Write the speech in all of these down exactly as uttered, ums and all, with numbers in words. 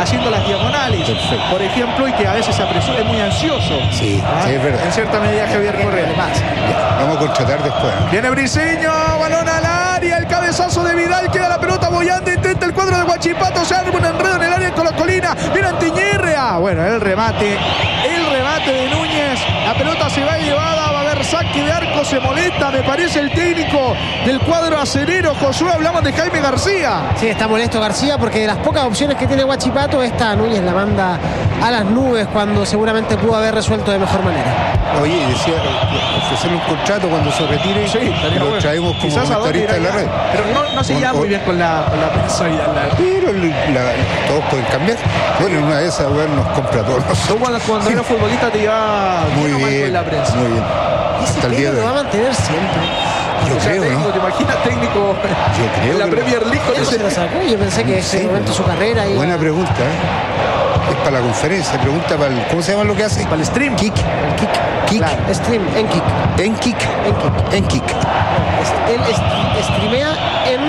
haciendo las diagonales, perfecto, por ejemplo, y que a veces se apresura, es muy ansioso. Sí, ¿Ah? sí, es verdad. En cierta medida Javier Correa. Ya, vamos a contratar después. Viene Briseño, balón al área, el cabezazo de Vidal, queda la pelota boyando, intenta el cuadro de Huachipato, se arma un enredo en el área de Colocolina, viene Antiñirre, ah, bueno, el remate, el remate de Núñez, la pelota se va llevada, va a haber saque de arco, se molesta, me parece el técnico del cuadro acerero, Josué, hablamos de Jaime García. Sí, está molesto García porque de las pocas opciones que tiene Huachipato, esta Núñez la manda a las nubes cuando seguramente pudo haber resuelto de mejor manera. Oye, decía, ofrecerle un contrato cuando se retire, sí, lo bueno. traemos como Quizás comentarista de la red. Pero no, no se lleva muy bien con la, con la prensa Vidal. Pero la, todos pueden cambiar. Bueno, en una de esas, bueno, nos compra todos. Tú cuando, cuando eras futbolista te llevaba muy bien, mal con la prensa. Muy bien. Hasta el día de hoy lo va a mantener siempre. Yo o sea, creo, técnico, ¿no? ¿Te imaginas técnico Yo creo en la Premier League con ese? Se lo sacó. Yo pensé que en ese momento su carrera iba... Buena pregunta, ¿eh? Es para la conferencia, pregunta para el... ¿Cómo se llama lo que hace? Para el stream. Kick. El kick. Kick. Claro, stream, en kick. En kick. En kick. En kick. Él est streamea en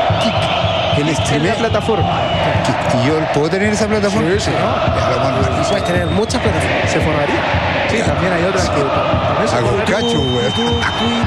kick. Él streamea en la plataforma. Kick. ¿Y yo puedo tener esa plataforma? Sí, sí, ¿no? Y puedes tener muchas plataformas. ¿Se forraría? Sí, también hay otras que... A Coscacho, güey.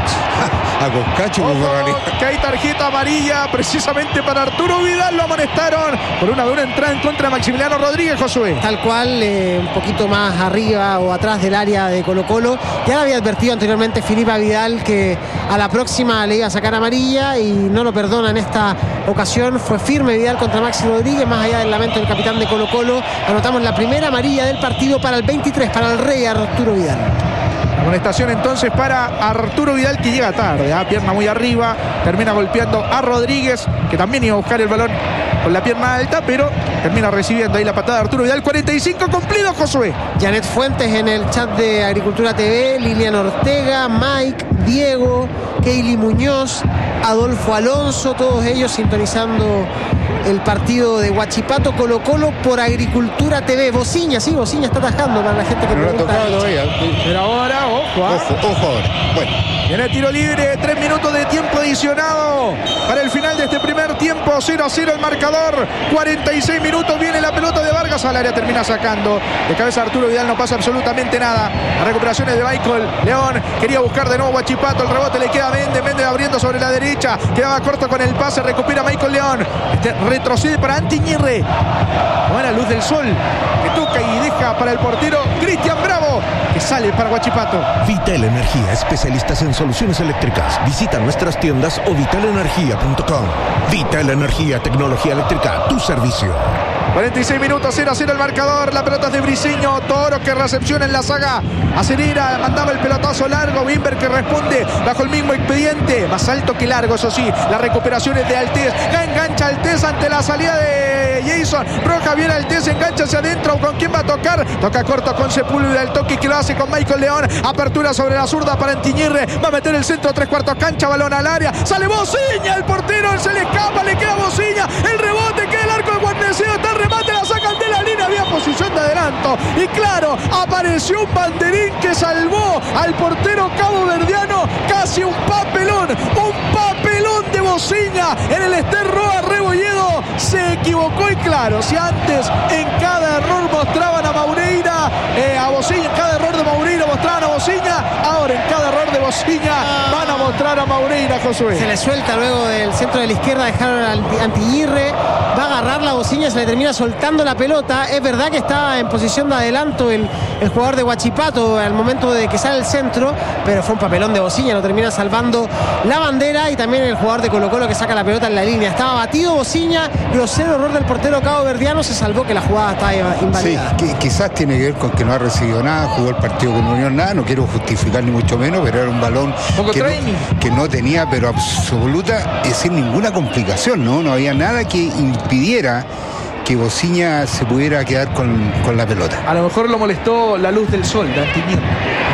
A Coscacho, güey. Que hay tarjeta amarilla precisamente para Arturo Vidal, lo amonestaron por una dura entrada en contra de Maximiliano Rodríguez, Josué. Tal cual, eh, un poquito más arriba o atrás del área de Colo Colo. Ya había advertido anteriormente Filipe Vidal que a la próxima le iba a sacar amarilla y no lo perdona en esta ocasión. Fue firme Vidal contra Maxi Rodríguez, más allá del lamento del capitán de Colo Colo. Anotamos la primera amarilla del partido para el veintitrés, para el Rey Arturo Vidal. Amonestación entonces para Arturo Vidal, que llega tarde, ¿eh? Pierna muy arriba, termina golpeando a Rodríguez, que también iba a buscar el balón con la pierna alta, pero termina recibiendo ahí la patada de Arturo Vidal. cuarenta y cinco cumplidos, Josué. Janet Fuentes en el chat de Agricultura T V, Lilian Ortega, Mike, Diego, Keili Muñoz, Adolfo Alonso, todos ellos sintonizando el partido de Huachipato Colo Colo por Agricultura T V. Bociña, sí, Bociña está atajando para la gente que no pregunta. Lo ha tocado todavía. Pero ahora, ojo, ojo, ojo ahora. Bueno. Viene el tiro libre, tres minutos de tiempo adicionado para el final de este primer tiempo, cero a cero el marcador, cuarenta y seis minutos, viene la pelota de Vargas al área, termina sacando, de cabeza Arturo Vidal, no pasa absolutamente nada, las recuperaciones de Michael León, quería buscar de nuevo Huachipato, el rebote le queda a Méndez, Méndez abriendo sobre la derecha, quedaba corto con el pase, recupera Michael León, este retrocede para Antiñirre, buena luz del sol, que toca y deja para el portero Cristian Bravo, que sale para Huachipato. Vital Energía, especialistas en soluciones eléctricas. Visita nuestras tiendas o vital energía punto com. Vital Energía, tecnología eléctrica, tu servicio. cuarenta y seis minutos, cero a cero el marcador. La pelota es de Briseño, Toro que recepciona en la saga. Acelera, mandaba el pelotazo largo. Bimber que responde bajo el mismo expediente. Más alto que largo, eso sí. La recuperación es de Altés. La engancha Altés ante la salida de Jason. Roja viene Altés, engancha hacia adentro. ¿Con quién va a tocar? Toca corto con Sepúlveda. El toque que lo hace con Michael León. Apertura sobre la zurda para Antiñirre. Va a meter el centro, tres cuartos cancha. Balón al área. Sale Bociña. El portero se le escapa. Le queda Bociña. El rebote queda el arco de Guarnecido. Está el remate. La sacan de la línea. Había posición de adelanto. Y claro, apareció un banderín que salvó al portero caboverdiano. Casi un papelón. Un papelón de Bociña en el Ester Roa Rebolledo. Se equivocó y claro, si antes en cada error mostraban a Maureira, eh, a Bociña, en cada error de Maureira mostraban a Bociña, ahora en cada error de Bociña van a mostrar a Maureira, Josué. Se le suelta luego del centro de la izquierda, dejaron al Antiñirre, va a agarrar la Bociña, se le termina soltando la pelota. Es verdad que estaba en posición de adelanto el, el jugador de Huachipato al momento de que sale el centro, pero fue un papelón de Bociña, lo termina salvando la bandera, y también el jugador de Colo Colo que saca la pelota en la línea. Estaba batido Bociña, grosero error del portero caboverdiano, se salvó que la jugada estaba invalidada. Sí, quizás tiene que ver con que no ha recibido nada, jugó el partido con Unión, nada, no quiero justificar ni mucho menos, pero era un balón que no, que no tenía pero absoluta, es decir, ninguna complicación, ¿no? No había nada que impidiera que Bociña se pudiera quedar con, con la pelota. A lo mejor lo molestó la luz del sol de Antiñirre.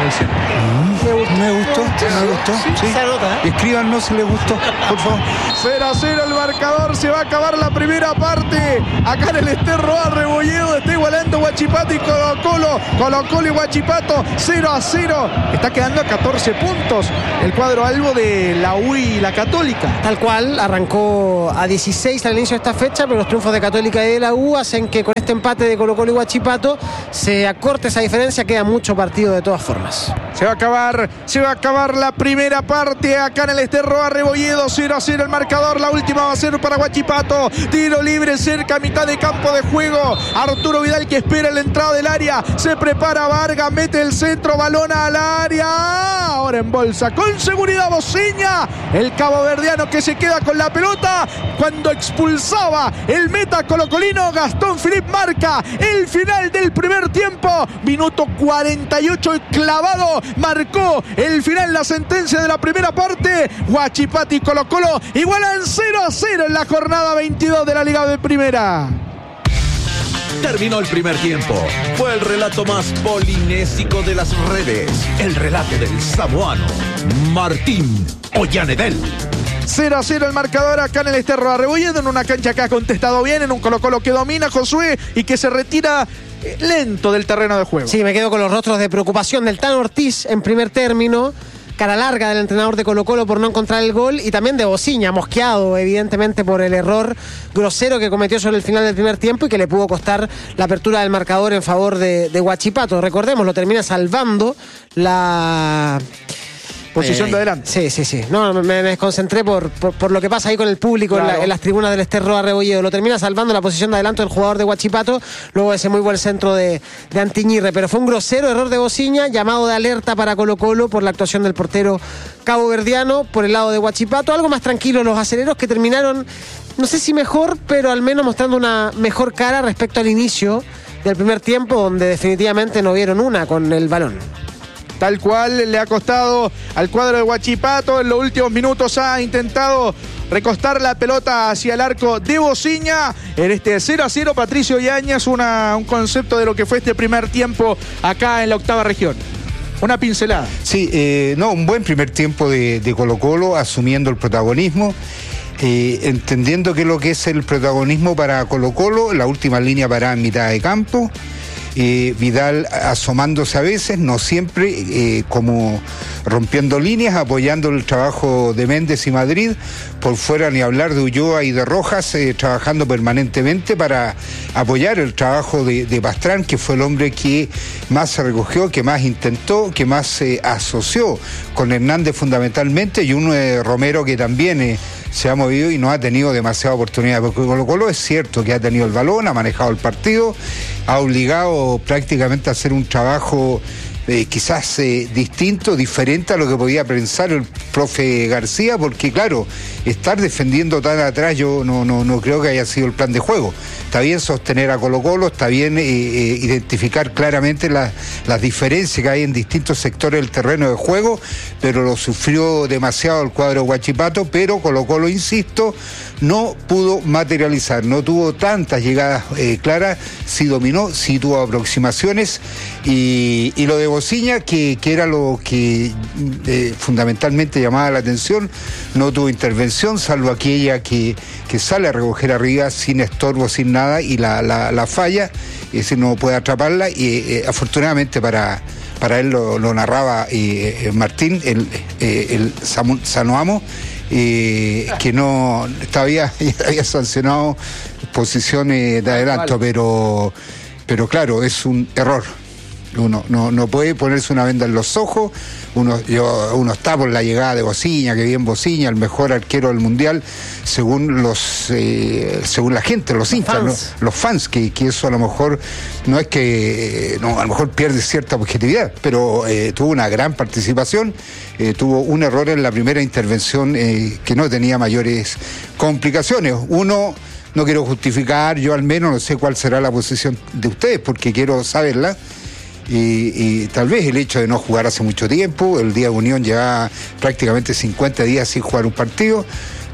el centro. Mm, me gustó, me gustó, sí, me gustó. Sí, sí. Se anota, ¿eh? Escríbanos si les gustó, por favor. cero a cero el marcador, se va a acabar la primera parte. Acá en el Esterro A Rebolledo está igualando Huachipato y Colo Colo. Colo Colo y Huachipato cero a cero. Está quedando a catorce puntos el cuadro albo de la U y la Católica. Tal cual, arrancó a dieciséis al inicio de esta fecha, pero los triunfos de Católica y de la U hacen que con este empate de Colo Colo y Huachipato se acorte esa diferencia. Queda mucho partido de todas formas. Se va a acabar, se va a acabar la primera parte acá en el Esterro A Rebolledo, cero a cero el marcador. La última va a ser para Huachipato. Tiro libre cerca, mitad de campo de juego. Arturo Vidal que espera en la entrada del área. Se prepara Vargas, mete el centro, balón al área. Ahora en bolsa, con seguridad Bociña. El caboverdiano que se queda con la pelota cuando expulsaba el meta colocolino. Gastón Philippe marca el final del primer tiempo. Minuto cuarenta y ocho clavado. Marcó el final, la sentencia de la primera parte. Huachipato y Colo Colo igualan cero a cero en la jornada veintidós de la Liga de Primera. Terminó el primer tiempo. Fue el relato más polinésico de las redes. El relato del samoano Martín Ollanedel. cero a cero el marcador acá en el Esterro A Rebolledo, en una cancha que ha contestado bien, en un Colo Colo que domina, Josué, y que se retira lento del terreno de juego. Sí, me quedo con los rostros de preocupación del Tano Ortiz en primer término. Cara larga del entrenador de Colo Colo por no encontrar el gol, y también de Bociña, mosqueado evidentemente por el error grosero que cometió sobre el final del primer tiempo y que le pudo costar la apertura del marcador en favor de, de Huachipato. Recordemos, lo termina salvando la posición eh, de adelante. Sí, sí, sí. No, me, me desconcentré por, por, por lo que pasa ahí con el público, claro, en, la, en las tribunas del Esterro A Rebolledo. Lo termina salvando la posición de adelanto del jugador de Huachipato, luego de ese muy buen centro de, de Antiñirre. Pero fue un grosero error de Bociña, llamado de alerta para Colo Colo por la actuación del portero caboverdiano por el lado de Huachipato. Algo más tranquilo los aceleros, que terminaron, no sé si mejor, pero al menos mostrando una mejor cara respecto al inicio del primer tiempo, donde definitivamente no vieron una con el balón. Tal cual le ha costado al cuadro de Huachipato. En los últimos minutos ha intentado recostar la pelota hacia el arco de Bociña. En este cero a cero, Patricio Yáñez, una, un concepto de lo que fue este primer tiempo acá en la octava región. Una pincelada. Sí, eh, no, un buen primer tiempo de, de Colo Colo, asumiendo el protagonismo. Eh, entendiendo que lo que es el protagonismo para Colo Colo, la última línea parada en mitad de campo. Eh, Vidal asomándose a veces, no siempre, eh, como rompiendo líneas, apoyando el trabajo de Méndez y Madrid, por fuera ni hablar de Ulloa y de Rojas, eh, trabajando permanentemente para apoyar el trabajo de, de Pastrán, que fue el hombre que más se recogió, que más intentó, que más se asoció con Hernández fundamentalmente, y uno de Romero que también eh, se ha movido y no ha tenido demasiada oportunidad, porque Colo Colo es cierto que ha tenido el balón, ha manejado el partido, ha obligado prácticamente a hacer un trabajo eh, quizás eh, distinto, diferente a lo que podía pensar el profe García, porque claro, estar defendiendo tan atrás yo no, no, no creo que haya sido el plan de juego. Está bien sostener a Colo Colo, está bien eh, eh, identificar claramente la, las diferencias que hay en distintos sectores del terreno de juego, pero lo sufrió demasiado el cuadro de Huachipato, pero Colo Colo, insisto, no pudo materializar, no tuvo tantas llegadas eh, claras, sí dominó, sí tuvo aproximaciones, y, y lo de Bociña, que, que era lo que eh, fundamentalmente llamaba la atención, no tuvo intervención, salvo aquella que, que sale a recoger arriba sin estorbo, sin nada, y la, la, la falla, es decir, no puede atraparla, y eh, afortunadamente para, para él lo, lo narraba eh, Martín, el, eh, el Sanoamo, Eh, que no todavía había sancionado posiciones de adelanto, pero pero claro, es un error. Uno no, no puede ponerse una venda en los ojos. Uno, yo, uno está por la llegada de Bociña, que bien Bociña, el mejor arquero del mundial, según los eh, según la gente, los hinchas, fans. ¿no? Los fans, que, que eso a lo mejor no es que no, a lo mejor pierde cierta objetividad, pero eh, tuvo una gran participación, eh, tuvo un error en la primera intervención eh, que no tenía mayores complicaciones. Uno, no quiero justificar, yo al menos no sé cuál será la posición de ustedes, porque quiero saberla. Y, y tal vez el hecho de no jugar hace mucho tiempo, el día de Unión llevaba prácticamente cincuenta días sin jugar un partido,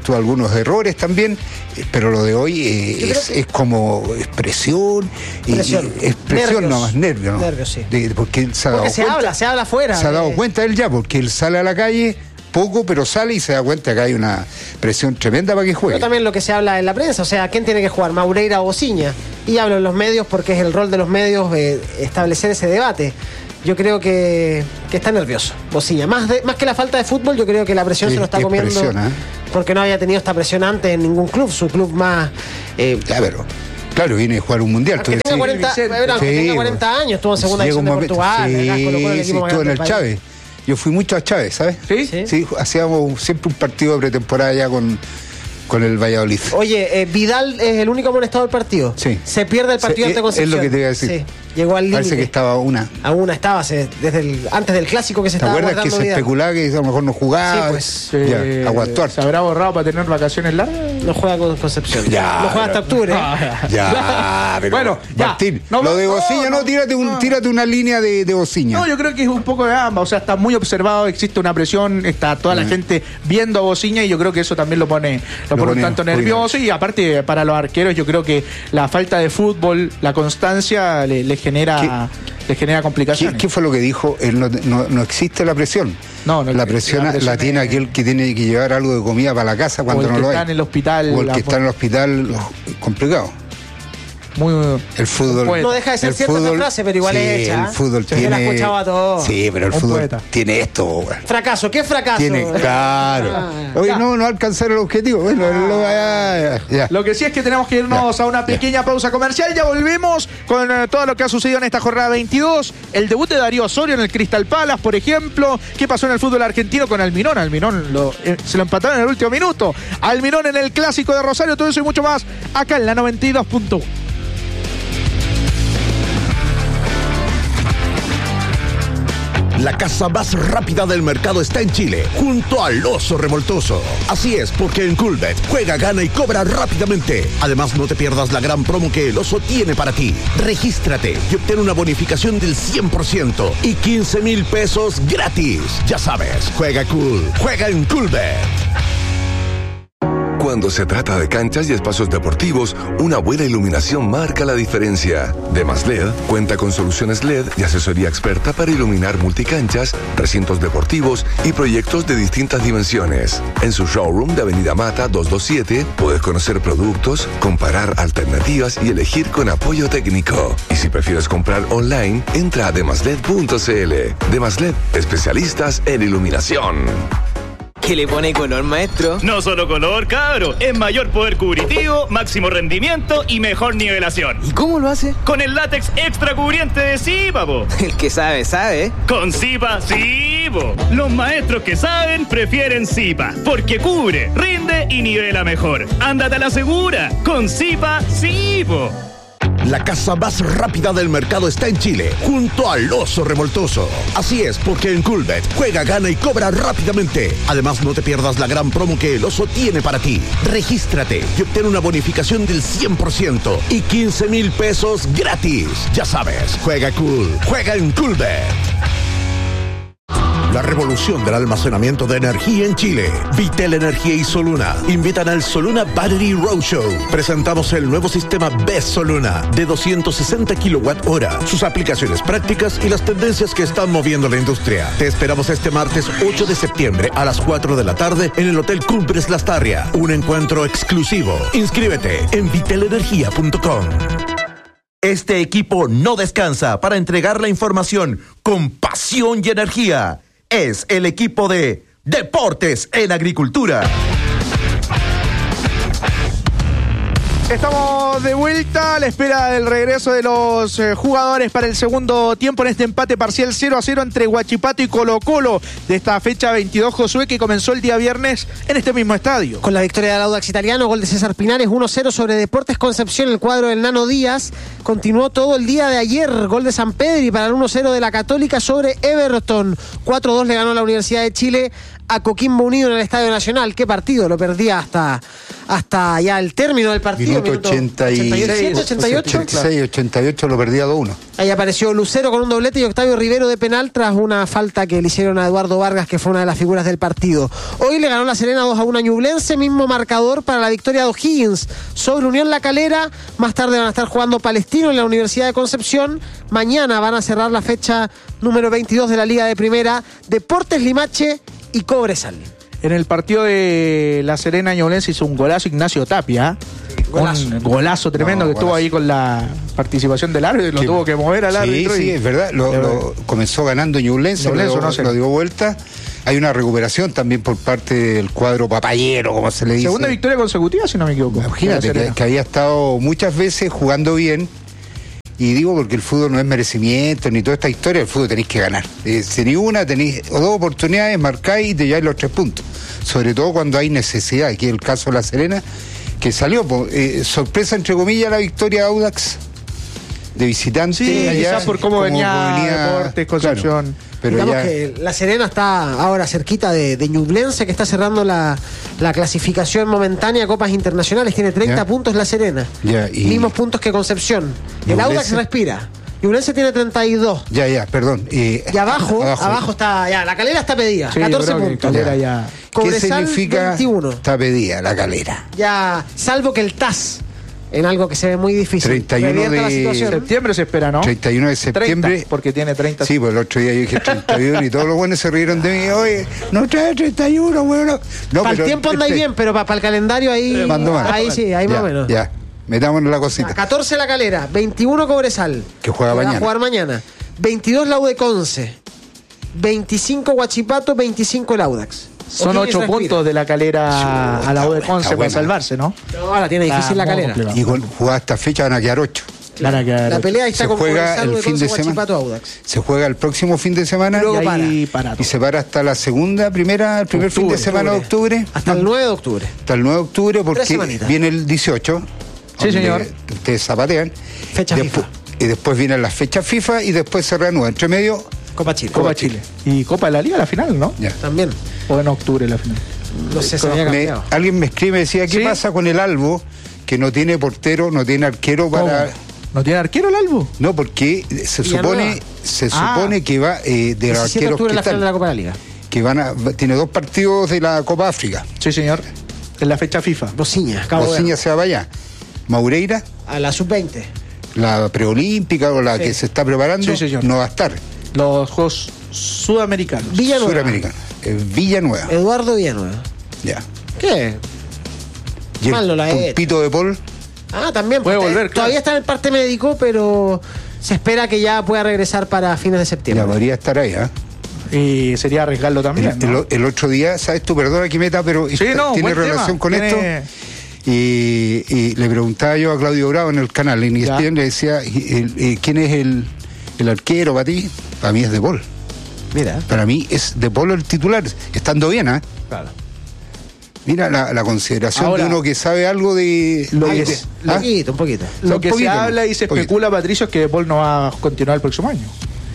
tuvo algunos errores también, eh, pero lo de hoy eh, es, que... es como expresión, presión, y, y expresión, no más nervio, ¿no? Nervios, sí. De, porque él se ha porque dado se cuenta, habla, se habla afuera. Se ha dado de... cuenta él ya, porque él sale a la calle poco, pero sale y se da cuenta que hay una presión tremenda para que juegue. Pero también lo que se habla en la prensa, o sea, ¿quién tiene que jugar? ¿Maureira o Bociña? Y hablo en los medios porque es el rol de los medios eh, establecer ese debate. Yo creo que, que está nervioso, Bociña. Más, de, más que la falta de fútbol, yo creo que la presión sí, se lo está comiendo. Presión, ¿eh? Porque no había tenido esta presión antes en ningún club, su club más... Eh, ya, pero... Claro, viene a jugar un mundial. Aunque tenga cuarenta, sí, bueno, aunque tenga cuarenta años, estuvo en segunda división de Portugal. Sí, acá, Colo -Colo, el sí, estuvo en el Chávez. Yo fui mucho a Chávez, ¿sabes? ¿Sí? Sí. Sí, hacíamos siempre un partido de pretemporada ya con, con el Valladolid. Oye, eh, Vidal es el único amonestado del partido. Sí. Se pierde el partido ante Concepción. Es lo que te iba a decir. Sí. Llegó al límite. Parece que estaba a una. A una estaba, se, desde el, antes del clásico que se ¿Te estaba acuerdas que se Vidal? especulaba que a lo mejor no jugaba? Sí, pues. Sí, ya, aguantó. ¿Se habrá borrado para tener vacaciones largas? No juega con Concepción. Ya, no juega pero, hasta octubre. Ya, ya pero bueno, ya. Martín, No, lo de Bociña, no, no, tírate, un, no. tírate una línea de, de Bociña. No, yo creo que es un poco de ambas. O sea, está muy observado, existe una presión, está toda la mm. gente viendo a Bociña y yo creo que eso también lo pone, lo, lo pone un tanto nervioso. Y aparte, para los arqueros, yo creo que la falta de fútbol, la constancia, le, le genera. Le genera complicaciones. ¿Qué, ¿Qué fue lo que dijo? Él no, no, no existe la presión. No, no la presión la, la tiene es... aquel que tiene que llevar algo de comida para la casa cuando no lo hay. O el que está en el hospital. O el que está en el hospital, complicado. Muy, el fútbol no deja de ser cierta esta frase, pero igual sí, es hecha. El fútbol se tiene. la escuchaba todo. Sí, pero el un fútbol poeta. Tiene esto. Fracaso, ¿qué fracaso? Tiene, claro. Ah, Oye, ya. no, no alcanzar el objetivo. Bueno, ah. lo, ya, ya. lo que sí es que tenemos que irnos ya. a una pequeña ya. pausa comercial. Ya volvemos con uh, todo lo que ha sucedido en esta jornada veintidós. El debut de Darío Osorio en el Crystal Palace, por ejemplo. ¿Qué pasó en el fútbol argentino con Almirón? Almirón lo, eh, se lo empataron en el último minuto. Almirón en el Clásico de Rosario. Todo eso y mucho más acá en la noventa y dos punto uno. La casa más rápida del mercado está en Chile, junto al Oso Revoltoso. Así es, porque en Coolbet juega, gana y cobra rápidamente. Además, no te pierdas la gran promo que el Oso tiene para ti. Regístrate y obtén una bonificación del cien por ciento y quince mil pesos gratis. Ya sabes, juega cool, juega en Coolbet. Cuando se trata de canchas y espacios deportivos, una buena iluminación marca la diferencia. Demas L E D cuenta con soluciones L E D y asesoría experta para iluminar multicanchas, recintos deportivos y proyectos de distintas dimensiones. En su showroom de Avenida Mata doscientos veintisiete puedes conocer productos, comparar alternativas y elegir con apoyo técnico. Y si prefieres comprar online, entra a demasled punto cl. Demas L E D, especialistas en iluminación. ¿Qué le pone color, maestro? No solo color, cabro. Es mayor poder cubritivo, máximo rendimiento y mejor nivelación. ¿Y cómo lo hace? Con el látex extra cubriente de Zipa, po. El que sabe, sabe. Con Zipa, sí, po. Los maestros que saben prefieren Zipa, porque cubre, rinde y nivela mejor. Ándate a la segura. Con Zipa, sí, po. La casa más rápida del mercado está en Chile, junto al Oso Revoltoso. Así es, porque en Coolbet juega, gana y cobra rápidamente. Además, no te pierdas la gran promo que el Oso tiene para ti. Regístrate y obtén una bonificación del cien por ciento y quince mil pesos gratis. Ya sabes, juega cool, juega en Coolbet. La revolución del almacenamiento de energía en Chile. Vitel Energía y Soluna invitan al Soluna Battery Roadshow. Presentamos el nuevo sistema B E S Soluna de doscientos sesenta kilowatt hora, sus aplicaciones prácticas y las tendencias que están moviendo la industria. Te esperamos este martes ocho de septiembre a las cuatro de la tarde en el Hotel Cumbres Lastarria. Un encuentro exclusivo. Inscríbete en vitel energía punto com. Este equipo no descansa para entregar la información con pasión y energía. Es el equipo de Deportes en Agricultura. Estamos de vuelta a la espera del regreso de los eh, jugadores para el segundo tiempo en este empate parcial cero a cero entre Huachipato y Colo Colo de esta fecha veintidós, Josué, que comenzó el día viernes en este mismo estadio. Con la victoria del Audax Italiano, gol de César Pinares, uno cero sobre Deportes Concepción, el cuadro del Nano Díaz. Continuó todo el día de ayer, gol de San Pedri para el uno cero de la Católica sobre Everton. cuatro dos le ganó la Universidad de Chile a Coquimbo Unido en el Estadio Nacional. Qué partido, lo perdía hasta, hasta ya el término del partido. Minuto ochenta y siete, ochenta y ocho. ochenta y seis, ochenta y ocho lo perdía dos uno. Ahí apareció Lucero con un doblete y Octavio Rivero de penal tras una falta que le hicieron a Eduardo Vargas, que fue una de las figuras del partido. Hoy le ganó la Serena dos a uno a Ñublense, mismo marcador para la victoria de O'Higgins sobre Unión La Calera. Más tarde van a estar jugando Palestino en la Universidad de Concepción. Mañana van a cerrar la fecha número veintidós de la Liga de Primera, Deportes Limache y Cobresal. En el partido de La Serena Ñublense hizo un golazo Ignacio Tapia. Golazo. Un golazo tremendo, no, que golazo. Estuvo ahí con la participación del árbitro y lo sí. tuvo que mover al árbitro. Sí, sí, y... es verdad. Lo, lo comenzó ganando Ñublense, lo, no sé. lo dio vuelta. Hay una recuperación también por parte del cuadro papayero, como se le dice. Segunda victoria consecutiva, si no me equivoco. Imagínate que, que había estado muchas veces jugando bien. Y digo porque el fútbol no es merecimiento ni toda esta historia, el fútbol tenéis que ganar. Eh, si ni una, tenéis o dos oportunidades, marcáis y te lleváis los tres puntos. Sobre todo cuando hay necesidad, aquí es el caso de La Serena, que salió, eh, sorpresa entre comillas, la victoria de Audax de visitante. Sí, allá, quizás por cómo, cómo venía, venía Deportes, Concepción. Claro, pero digamos ya... que La Serena está ahora cerquita de, de Ñublense, que está cerrando la, la clasificación momentánea a Copas Internacionales. Tiene treinta ya. puntos La Serena. Ya, y... Mismos puntos que Concepción. Ñublense. El Audax respira. Ñublense tiene treinta y dos. Ya, ya, perdón. Eh, y abajo, abajo, abajo está, ya, La Calera está pedida. Sí, catorce puntos. Ya. Ya. ¿Qué significa veintiuno. Está pedida La Calera? Ya, salvo que el T A S, en algo que se ve muy difícil. treinta y uno de septiembre se espera, ¿no? treinta y uno de septiembre. treinta, porque tiene treinta. Sí, pues el otro día yo dije treinta y uno y todos los buenos se rieron de mí. Oye, no trae treinta y uno, bueno. No, para el tiempo anda ahí bien, pero para, para el calendario ahí. Mando más. Ahí sí, ahí ya, más o menos. Ya, metámonos la cosita. catorce La Calera, veintiuno Cobresal. Que juega que mañana. Va a jugar mañana. veintidós la U de Conce. veinticinco Huachipato, veinticinco el Audax. Son ocho puntos de La Calera sí, a la U de Conce para salvarse, ¿no? No, la tiene difícil La Calera. Complicado. Y con jugada esta fecha van a quedar ocho. Claro, a quedar la ocho. Pelea está se con juega el fin de semana. Audax. Se juega el próximo fin de semana y, luego y, para. Para y se para hasta la segunda, primera, el primer octubre, fin de semana octubre. de octubre. Hasta el nueve de octubre. Hasta el nueve de octubre porque viene el dieciocho. Sí, señor. Ustedes zapatean. Fecha después, FIFA. Y después vienen las fechas FIFA y después se reanuda. Entre medio. Copa Chile. Copa Chile. Y Copa de la Liga, la final, ¿no? Ya. También. O en octubre la final. No sé, se había cambiado. Me, alguien me escribe y decía, ¿qué ¿Sí? pasa con el Albo? Que no tiene portero, no tiene arquero para... ¿Cómo? ¿No tiene arquero el Albo? No, porque se supone se ah. supone que va eh, de los arqueros que la están, de la Copa de la Liga. Que van a, tiene dos partidos de la Copa África. Sí, señor. En la fecha FIFA. Bociña, Bociña se va allá. Maureira. A la sub veinte. La preolímpica o la sí. que se está preparando. Sí, señor. No va a estar. Los Juegos Sudamericanos. Villanueva. Sudamericanos. Eh, Villanueva. Eduardo Villanueva. Ya. ¿Qué? Y el Mal no la Pulpito de Paul. Ah, también. Puede volver, claro. Todavía está en el parte médico, pero se espera que ya pueda regresar para fines de septiembre. Ya podría estar ahí, ¿eh? Y sería arriesgarlo también. El, ¿no? el, el otro día, ¿sabes tú? Perdona que meta, pero sí, no, tiene relación tema. con tiene... esto. Y, y le preguntaba yo a Claudio Bravo en el canal, en E S P N, le decía, el, el, ¿quién es el, el arquero para ti? Para mí es De Paul. Mira. Para mí es De Paul el titular, estando bien, ¿eh? Claro. Mira la, la consideración Ahora, de uno que sabe algo de... Lo de, que de es, ¿ah? Un poquito, un poquito. Lo un que poquito, se habla y se especula, poquito. Patricio, es que De Paul no va a continuar el próximo año.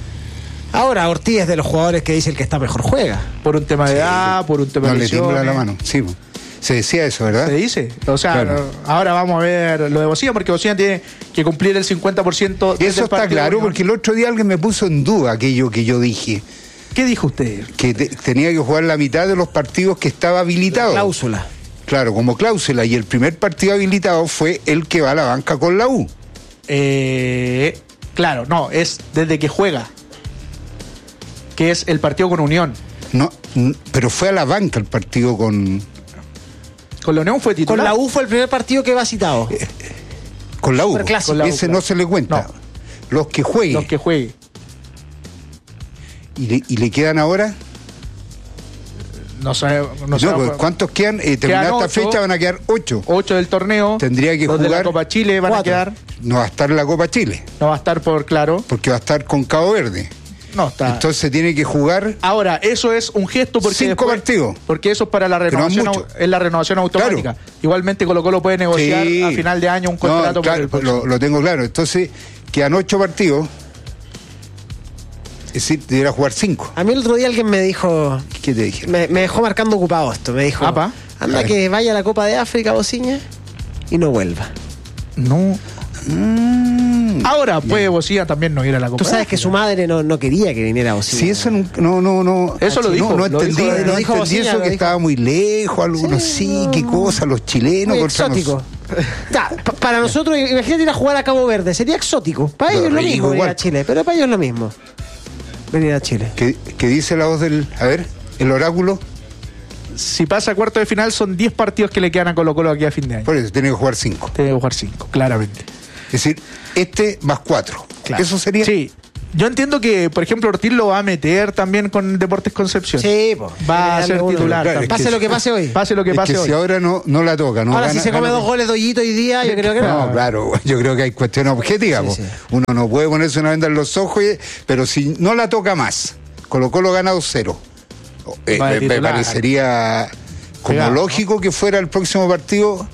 Ahora Ortiz es de los jugadores que dice el que está mejor juega. Por un tema de sí, edad, por un tema no de le lesiones. tiembla la mano, sí. Se decía eso, ¿verdad? Se dice. O sea, claro. Ahora vamos a ver lo de Bocina, porque Bocina tiene que cumplir el cincuenta por ciento de eso está claro, porque el otro día alguien me puso en duda aquello que yo dije. ¿Qué dijo usted? Que te, tenía que jugar la mitad de los partidos que estaba habilitado. La cláusula. Claro, como cláusula. Y el primer partido habilitado fue el que va a la banca con la U. Eh, claro, no, es desde que juega. Que es el partido con Unión. No, pero fue a la banca el partido con... Con la Unión fue titular. Con la U fue el primer partido que va citado. Eh, con la U. Con la U, ese claro. no se le cuenta. No. Los que jueguen. Los que jueguen. ¿Y le, y le quedan ahora? No sé. No, no sé pues, ¿cuántos quedan? Eh, terminada esta ocho, fecha van a quedar ocho. Ocho del torneo. Tendría que los jugar. de la Copa Chile van cuatro. a quedar. No va a estar la Copa Chile. No va a estar por claro. Porque va a estar con Cabo Verde. No está. Entonces tiene que jugar. Ahora, eso es un gesto porque cinco después, partidos. Porque eso es para la renovación, no es la renovación automática. Claro. Igualmente Colo Colo puede negociar sí. a final de año un contrato. No, claro, por el lo, lo tengo claro. Entonces quedan ocho partidos. Es decir, debería jugar cinco. A mí el otro día alguien me dijo. ¿Qué te dije? Me, me dejó marcando ocupado esto. Me dijo: Apa. anda que vaya a la Copa de África, Bociña, y no vuelva. No. Mm. Ahora puede Bocilla también no ir a la Copa. Tú sabes que su madre no, no quería que viniera Bocilla. Sí, eso no, no, no, no. Eso lo dijo. No, no lo entendí, dijo, no lo dijo entendí Bocilla, eso lo que dijo. estaba muy lejos, algunos sí, Sí, no, qué cosa, los chilenos Muy contra exótico. nos- Ya, pa- para nosotros, imagínate ir a jugar a Cabo Verde, sería exótico. Para Lo ellos es lo rico mismo venir igual. a Chile, pero para ellos es lo mismo venir a Chile. ¿Qué, qué dice la voz del, a ver, el oráculo? Si pasa a cuarto de final, son diez partidos que le quedan a Colo Colo aquí a fin de año. Por eso tiene que jugar cinco. Tiene que jugar cinco, claramente. Es decir, este más cuatro. Claro. Eso sería. Sí. Yo entiendo que, por ejemplo, Ortiz lo va a meter también con Deportes Concepción. Sí, po. Va a Darle ser uno. titular. Claro, también. es Pase lo que pase hoy. Pase lo que Es pase que hoy. si ahora no, no la toca, ¿no? Ahora, gana- si se come gana- dos goles de Ollito hoy día, yo creo que no. No, claro, yo creo que hay cuestiones objetivas. Sí, po. sí. Uno no puede ponerse una venda en los ojos, y- pero si no la toca más, Colo Colo gana dos cero. Eh, Va de me, me titular. parecería como Pegado, lógico que fuera el próximo partido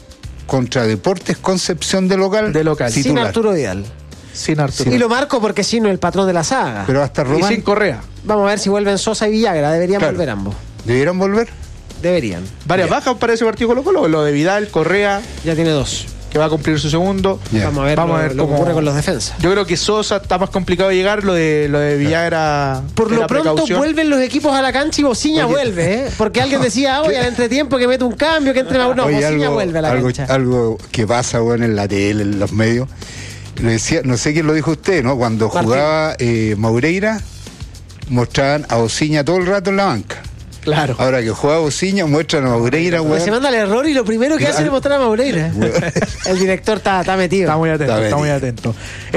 contra Deportes Concepción de local. De local. Sin titular. Arturo Vidal. Sin Arturo. Y lo marco porque si no el patrón de la saga. Pero hasta Y Román, sin Correa. Vamos a ver si vuelven Sosa y Villagra. Deberían Claro. volver ambos. ¿debieran volver? Deberían. Varias Ya. bajas para ese partido Colo Colo. Lo de Vidal, Correa, Ya tiene dos. que va a cumplir su segundo. Ya. Vamos a ver, Vamos lo, a ver lo que cómo ocurre con los defensas. Yo creo que Sosa está más complicado de llegar. Lo de, lo de Villagra. Por de lo la pronto precaución. vuelven los equipos a la cancha y Bociña Oye. vuelve, ¿eh? Porque alguien decía, ah, voy al entretiempo que mete un cambio, que entre más. No, Oye, Bociña algo, vuelve a la algo, cancha. algo que pasa bueno, en la tele, en los medios. Lo decía, no sé quién lo dijo usted, ¿no? Cuando Martín. jugaba eh, Maureira, mostraban a Bociña todo el rato en la banca. Claro. Ahora que juega Bociña, muestran a Maureira, Porque weón. se manda el error y lo primero que Claro. hace es mostrar a Maureira. El director está, está metido. Está muy atento, Está está muy bien. atento.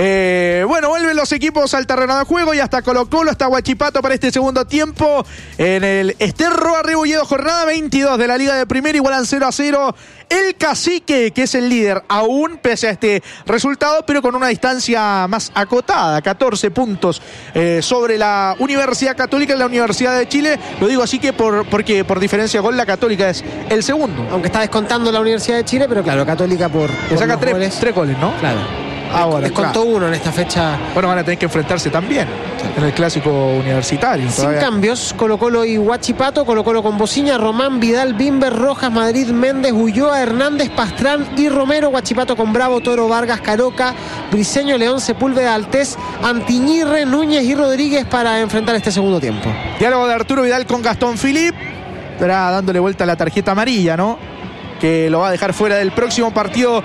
Eh, bueno, vuelven los equipos al terreno de juego y hasta Colo Colo, hasta Huachipato para este segundo tiempo en el Esterro Arrebolledo, jornada veintidós de la Liga de Primera, igualan cero a cero. El Cacique, que es el líder aún pese a este resultado, pero con una distancia más acotada, catorce puntos eh, sobre la Universidad Católica y la Universidad de Chile. Lo digo así que por, porque por diferencia de gol la Católica es el segundo. Aunque está descontando la Universidad de Chile, pero claro, Católica por. Le por saca los tres, goles. tres goles, ¿no? Claro. Ahora, Descontó claro. uno en esta fecha. Bueno, van a tener que enfrentarse también en el clásico universitario. Sin Todavía- cambios, Colo Colo y Huachipato, Colo Colo con Bociña, Román, Vidal, Bimber, Rojas, Madrid, Méndez, Ulloa, Hernández, Pastrán y Romero, Huachipato con Bravo, Toro, Vargas, Caroca, Briseño, León, Sepúlveda, Altés, Antiñirre, Núñez y Rodríguez para enfrentar este segundo tiempo. Diálogo de Arturo Vidal con Gastón Philippe. Estará dándole vuelta a la tarjeta amarilla, ¿no? Que lo va a dejar fuera del próximo partido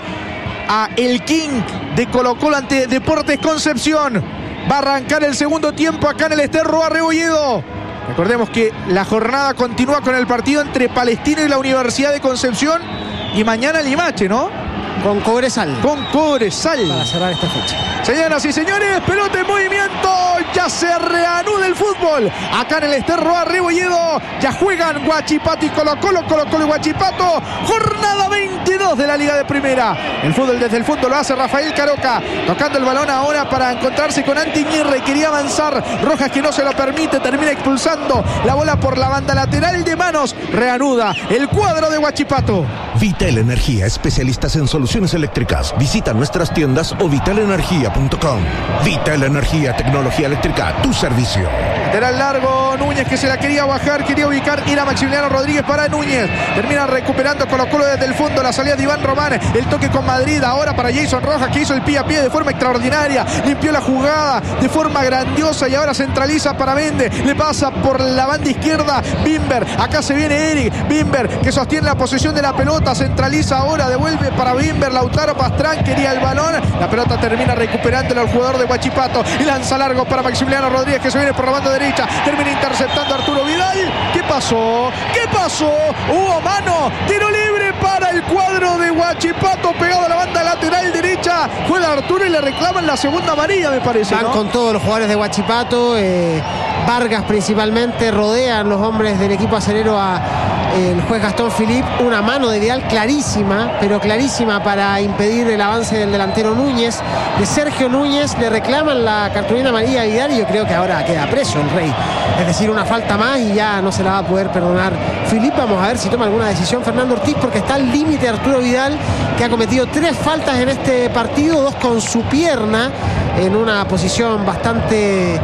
a el King de Colo Colo ante Deportes Concepción. Va a arrancar el segundo tiempo acá en el Esterro Arrebolledo. Recordemos que la jornada continúa con el partido entre Palestino y la Universidad de Concepción. Y mañana Limache, ¿no? Con Cobresal. Con Cobresal. Para cerrar esta fecha. Señoras y señores, pelota en movimiento. Ya se reanuda el fútbol. Acá en el Esterro Arrebolledo. Ya juegan Huachipato y Colo Colo, Colo Colo y Huachipato. Jornada veintidós de la Liga de Primera. El fútbol desde el fondo lo hace Rafael Caroca. Tocando el balón ahora para encontrarse con Antiñirre. Quería avanzar. Rojas que no se lo permite. Termina expulsando la bola por la banda lateral de manos. Reanuda el cuadro de Huachipato. Vitel Energía, especialistas en soluciones eléctricas. Visita nuestras tiendas o vitel energía punto com. Vitel Energía, tecnología eléctrica, tu servicio. Lateral largo, Núñez que se la quería bajar, quería ubicar, era Maximiliano Rodríguez para Núñez. Termina recuperando Colo Colo desde el fondo, la salida de Iván Román, el toque con Madrid, ahora para Jason Rojas que hizo el pie a pie de forma extraordinaria, limpió la jugada de forma grandiosa y ahora centraliza para Méndez, le pasa por la banda izquierda Bimber, acá se viene Eric, Bimber que sostiene la posesión de la pelota, centraliza ahora, devuelve para Bimber, Lautaro Pastrán quería el balón, la pelota termina recuperándolo al jugador de Huachipato y lanza largo para Maximiliano Rodríguez que se viene por la banda derecha, termina interceptando a Arturo Vidal. ¿Qué pasó? ¿Qué pasó? Hubo mano, tiro libre para el cuadro de Huachipato pegado a la banda lateral derecha, juega Arturo y le reclaman la segunda amarilla, me parece, Van ¿no? con todos los jugadores de Huachipato, eh, Vargas principalmente, rodean los hombres del equipo acerero a eh, el juez Gastón Philippe, una mano de Vidal clarísima, pero clarísima para impedir el avance del delantero Núñez, de Sergio Núñez, le reclaman la cartulina amarilla a Vidal y yo creo que ahora queda preso el Rey, es decir, una falta más y ya no se la va a poder perdonar Philippe. Vamos a ver si toma alguna decisión Fernando Ortiz, porque está al límite Arturo Vidal, que ha cometido tres faltas en este partido, dos con su pierna, en una posición bastante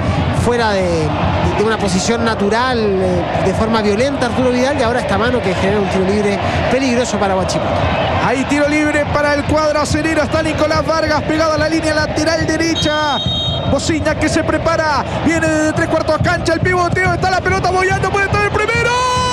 fuera de, de una posición natural, eh, de forma violenta Arturo Vidal, y ahora esta mano que genera un tiro libre peligroso para Huachipato. Hay tiro libre para el cuadro acerero. Está Nicolás Vargas pegado a la línea lateral derecha. Bociña que se prepara. Viene desde tres cuartos cancha. El pivoteo. Está la pelota boyando. Puede estar el primero.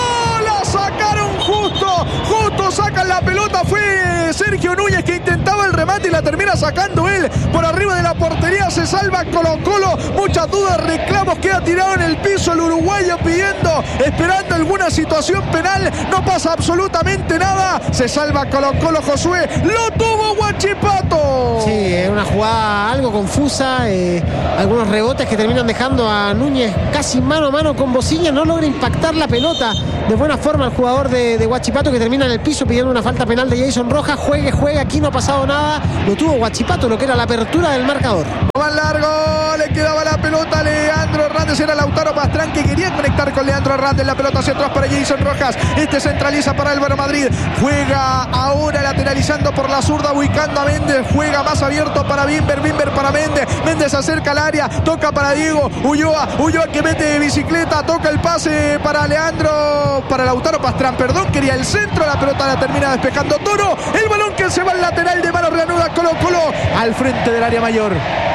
La sacaron justo. Justo sacan la pelota. Fue Sergio Núñez que intentaba el remate y la termina sacando él. Por arriba de la portería se salva Colo-Colo. Muchas dudas, reclamos. Queda tirado en el piso el uruguayo pidiendo, esperando alguna situación penal. No pasa absolutamente nada. Se salva Colo-Colo. Josué. Lo tuvo Huachipato. Sí, es una jugada algo confusa. Eh, algunos rebotes que terminan dejando a Núñez casi mano a mano con Bociña. No logra impactar la pelota de buena forma el jugador de, de Huachipato, que termina en el piso pidiendo una falta penal de Jason Rojas. Juegue, juegue, aquí no ha pasado nada. Lo tuvo Huachipato, lo que era la apertura del marcador. Van largo, le quedaba la pelota a Leandro Hernández. Era Lautaro Pastrán que quería conectar con Leandro Hernández. La pelota hacia atrás para Jason Rojas. Este centraliza para Álvaro Madrid. Juega ahora lateralizando por la zurda, ubicando a Méndez. Juega más abierto para Bimber, Bimber para Méndez. Méndez acerca al área, toca para Diego Ulloa. Ulloa que mete de bicicleta, toca el pase para Leandro, para Lautaro Pastrán, perdón, quería el centro. La pelota la termina despejando Toro. El balón que se va al lateral de mano reanuda Colo-Colo al frente del área mayor.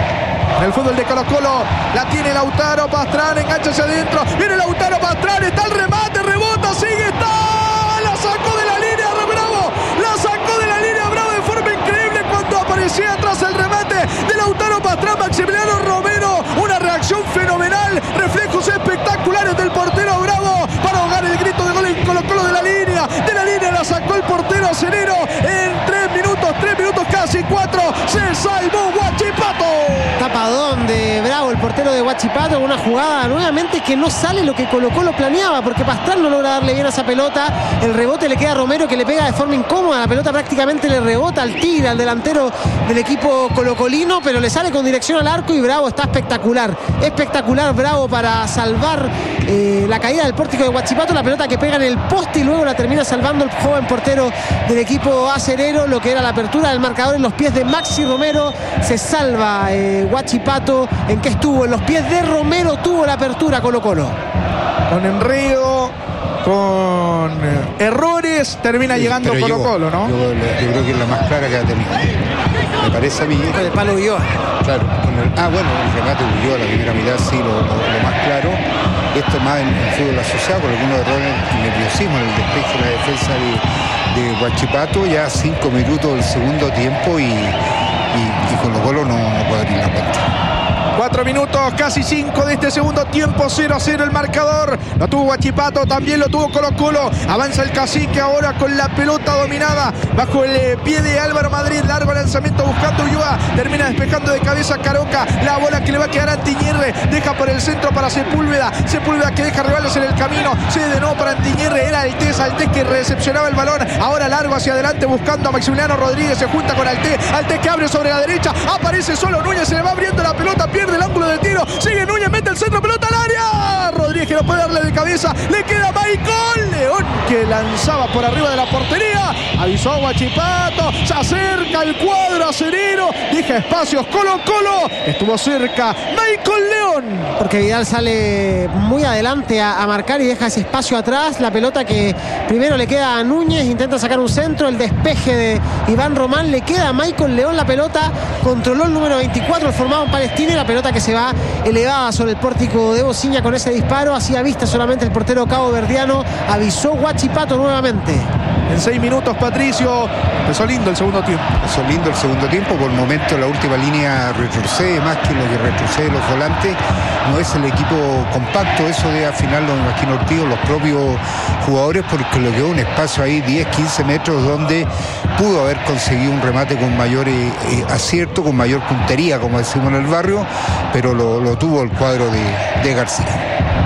El fútbol de Colo-Colo la tiene Lautaro Pastrán, engancha hacia adentro, viene Lautaro Pastrán, está el remate, rebota, sigue, está, la sacó de la línea, Bravo, la sacó de la línea Bravo de forma increíble cuando aparecía atrás el remate de Lautaro Pastrán. Maximiliano Romero, una reacción fenomenal, reflejos espectaculares del portero Bravo para ahogar el grito de gol en Colo-Colo de la línea, de la línea la sacó el portero acerero en tres minutos, tres minutos casi cuatro, se salvó Huachipato. Tapadón de Bravo, el portero de Huachipato, una jugada nuevamente que no sale lo que Colo-Colo planeaba, porque Pastrán no logra darle bien a esa pelota. El rebote le queda a Romero, que le pega de forma incómoda. La pelota prácticamente le rebota al Tigre, al delantero del equipo colocolino, pero le sale con dirección al arco y Bravo está espectacular. Espectacular Bravo para salvar eh, la caída del pórtico de Huachipato. La pelota que pega en el poste y luego la termina salvando el joven portero del equipo acerero. Lo que era la apertura del marcador en los pies de Maxi Romero. Se salva eh, Huachipato. ¿En qué estuvo? En los pies de Romero tuvo la apertura Colo-Colo. Con enredo, con errores, termina sí, llegando Colo-Colo, ¿no? Yo, yo creo que es la más clara que ha tenido. Me parece a mí. Con el palo Ulloa. Claro. Con el, ah, bueno, el remate Ulloa, la primera mitad sí, lo, lo, lo más claro. Esto más en el fútbol asociado, con algunos errores y nerviosismo en el despeje de la defensa de, de Huachipato. Ya cinco minutos del segundo tiempo y, y, y Colo-Colo no, no puede abrir la cuenta. Cuatro minutos, casi cinco de este segundo tiempo, cero a cero el marcador. Lo tuvo Huachipato, también lo tuvo Colo-Colo. Avanza el Cacique ahora con la pelota dominada bajo el pie de Álvaro Madrid. Largo lanzamiento buscando Ulloa. Termina despejando de cabeza Caroca. La bola que le va a quedar a Antiñerre. Deja por el centro para Sepúlveda. Sepúlveda que deja rivales en el camino. Cede de nuevo para Antiñerre. Era Altés, Altés que recepcionaba el balón. Ahora largo hacia adelante buscando a Maximiliano Rodríguez. Se junta con Altés. Altés que abre sobre la derecha. Aparece solo Núñez. Se le va abriendo la pelota. Pierde el ángulo del tiro, sigue Núñez, mete el centro, pelota al área, Rodríguez que no puede darle de cabeza, le queda Michael León que lanzaba por arriba de la portería, avisó a Huachipato, se acerca el cuadro acerero, deja espacios, Colo-Colo, estuvo cerca Michael León, porque Vidal sale muy adelante a, a marcar y deja ese espacio atrás. La pelota que primero le queda a Núñez, intenta sacar un centro, el despeje de Iván Román, le queda a Michael León la pelota, controló el número veinticuatro, el formado en Palestina, y la pelota que se va elevada sobre el pórtico de Bociña con ese disparo, hacía vista solamente el portero caboverdiano, avisó Huachipato nuevamente. En seis minutos, Patricio, empezó lindo el segundo tiempo. Empezó lindo el segundo tiempo, por el momento la última línea retrocede, más que lo que retrocede los volantes, no es el equipo compacto, eso de afinarlo, me imagino Ortigo, los propios jugadores, porque le quedó un espacio ahí, diez, quince metros, donde pudo haber conseguido un remate con mayor eh, acierto, con mayor puntería, como decimos en el barrio, pero lo, lo tuvo el cuadro de, de García.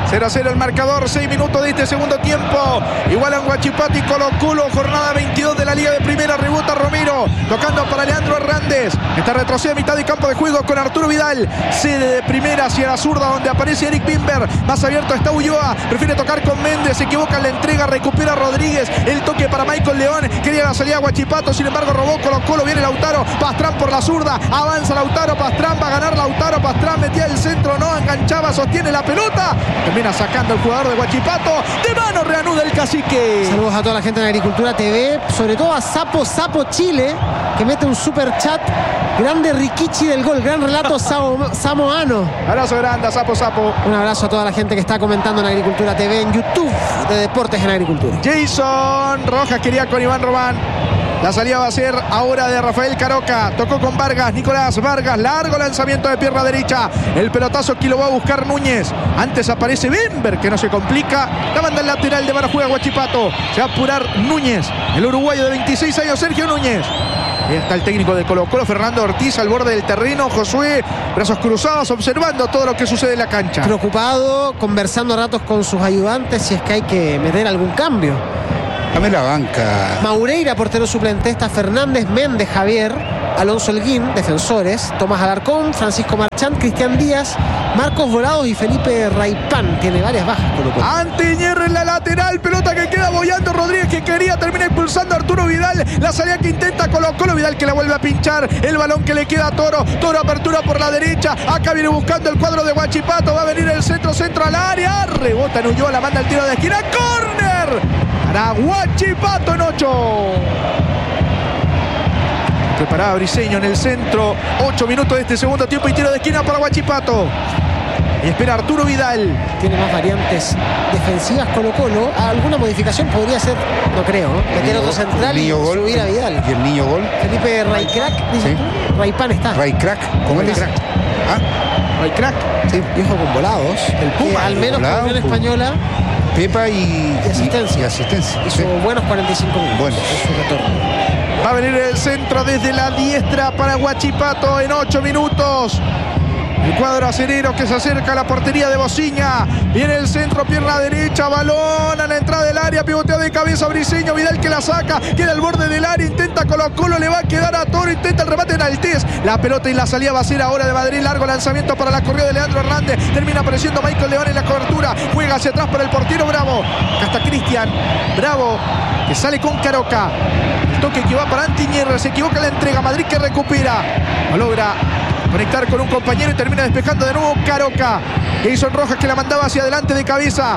cero a cero el marcador, seis minutos de este segundo tiempo. Igualan Huachipato y Colo-Colo, jornada veintidós de la Liga de Primera. Rebota Romero, tocando para Leandro Hernández. Está retrocede a mitad de campo de juego con Arturo Vidal. Cede de primera hacia la zurda, donde aparece Eric Bimber. Más abierto está Ulloa, prefiere tocar con Méndez, se equivoca en la entrega, recupera Rodríguez. El toque para Michael León, quería la salida a Huachipato, sin embargo robó Colo-Colo. Viene Lautaro Pastrán por la zurda, avanza Lautaro Pastrán, va a ganar Lautaro Pastrán, metía el centro, no enganchaba, sostiene la pelota, termina sacando el jugador de Huachipato, de mano reanuda el cacique. Saludos a toda la gente de Agricultura T V, sobre todo a Sapo Sapo Chile, que mete un super chat. Grande Rikichi del gol, gran relato samo, samoano. Abrazo grande a Sapo Sapo. Un abrazo a toda la gente que está comentando en Agricultura T V, en YouTube de Deportes en Agricultura. Jason Rojas quería con Iván Román. La salida va a ser ahora de Rafael Caroca. Tocó con Vargas, Nicolás Vargas. Largo lanzamiento de pierna derecha. El pelotazo que lo va a buscar Núñez. Antes aparece Bimber, que no se complica. La manda el lateral de Barajuega Huachipato. Se va a apurar Núñez, el uruguayo de veintiséis años, Sergio Núñez. Ahí está el técnico de Colo-Colo, Fernando Ortiz, al borde del terreno. Josué, brazos cruzados, observando todo lo que sucede en la cancha. Preocupado, conversando a ratos con sus ayudantes si es que hay que meter algún cambio. Dame la banca. Maureira, portero suplente, está Fernández, Méndez, Javier, Alonso Elguín, defensores, Tomás Alarcón, Francisco Marchant, Cristian Díaz, Marcos Volados y Felipe Raipán. Tiene varias bajas. Antiñerre en la lateral, pelota que queda boyando Rodríguez, que quería, termina impulsando a Arturo Vidal. La salida que intenta Colo-Colo, Vidal que la vuelve a pinchar. El balón que le queda a Toro. Toro apertura por la derecha. Acá viene buscando el cuadro de Huachipato. Va a venir el centro, centro al área. Rebota en Ulloa, la manda el tiro de esquina. ¡Córner! Para Huachipato en ocho. Preparaba Briseño en el centro. ocho minutos de este segundo tiempo y tiro de esquina para Huachipato. Y espera Arturo Vidal. Tiene más variantes defensivas Colo-Colo. ¿Alguna modificación podría ser? No creo, ¿no? Meter otro central y gol, subir a Vidal. ¿Y el niño gol? Felipe Raicrack, dice. Sí. Raipán está. Raicrack, ¿cómo le dice? ¿Ah? Raicrack. Sí, viejo con Volados. El Puma. Al menos volado, con Unión Española. Pepa y, y asistencia. Y, y asistencia. Hizo sí. buenos cuarenta y cinco minutos. Bueno. Es su retorno. Va a venir el centro desde la diestra para Huachipato en ocho minutos. El cuadro acerero que se acerca a la portería de Bociña. Viene el centro, pierna derecha, balón a la entrada del área, pivoteo de cabeza Briseño, Vidal que la saca, queda al borde del área, intenta Colo-Colo, le va a quedar a Toro, intenta el remate en Altés. La pelota y la salida va a ser ahora de Madrid, largo lanzamiento para la corrida de Leandro Hernández. Termina apareciendo Michael León en la cobertura, juega hacia atrás para el portero Bravo. Acá está Cristian, Bravo, que sale con Caroca. El toque que va para Antiñerre, se equivoca en la entrega, Madrid que recupera. No logra conectar con un compañero y termina despejando de nuevo Caroca. Jason Rojas que la mandaba hacia adelante de cabeza.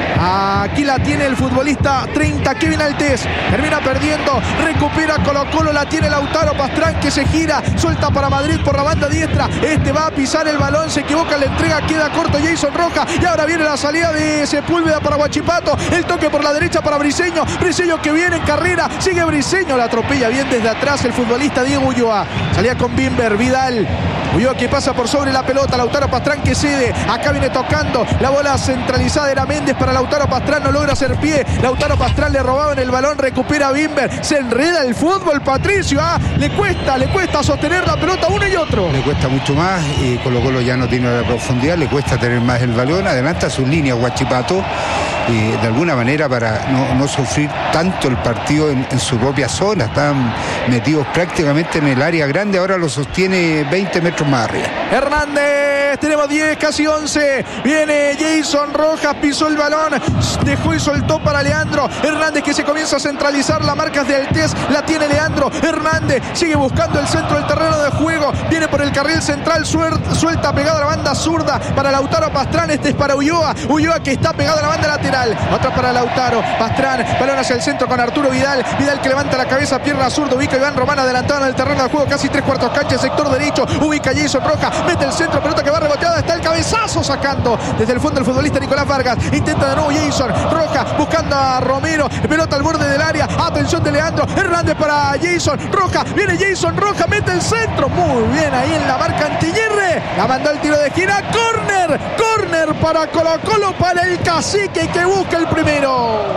Aquí la tiene el futbolista treinta, Kevin Altés. Termina perdiendo, recupera Colo-Colo, la tiene Lautaro Pastrán que se gira, suelta para Madrid por la banda diestra. Este va a pisar el balón, se equivoca en la entrega, queda corto Jason Rojas. Y ahora viene la salida de Sepúlveda para Huachipato. El toque por la derecha para Briseño. Briseño que viene en carrera, sigue Briseño, la atropella bien desde atrás el futbolista Diego Ulloa. Salía con Bimber, Vidal. Ulloa que pasa por sobre la pelota, Lautaro Pastrán que cede, acá viene tocando, la bola centralizada era Méndez para Lautaro Pastrán, no logra hacer pie, Lautaro Pastrán le robaban el balón, recupera Bimber, se enreda el fútbol Patricio, ah, le cuesta, le cuesta sostener la pelota uno y otro. Le cuesta mucho más, y Colo-Colo ya no tiene la profundidad, le cuesta tener más el balón, adelanta su línea Huachipato, eh, de alguna manera para no, no sufrir tanto el partido en, en su propia zona, están metidos prácticamente en el área grande, ahora lo sostiene veinte metros más arriba. Hernández, tenemos diez, casi once, viene Jason Rojas, pisó el balón, dejó y soltó para Leandro Hernández que se comienza a centralizar, la marca de Altés, la tiene Leandro Hernández, sigue buscando el centro del terreno de juego, viene por el carril central, suelta pegado a la banda zurda para Lautaro Pastrán, este es para Ulloa, Ulloa que está pegado a la banda lateral, otra para Lautaro Pastrán, balón hacia el centro con Arturo Vidal, Vidal que levanta la cabeza, pierna zurda, ubica Iván Román adelantado en el terreno de juego, casi tres cuartos cancha, sector derecho, ubica Jason Rojas, mete el centro, pelota que va reboteada, está el cabezazo sacando desde el fondo el futbolista Nicolás Vargas, intenta de nuevo Jason Rojas buscando a Romero, pelota al borde del área, atención de Leandro Hernández para Jason Rojas, viene Jason Rojas, mete el centro, muy bien ahí en la marca Antiñerre, la mandó el tiro de esquina, córner, córner para Colo-Colo, para el cacique que busca el primero.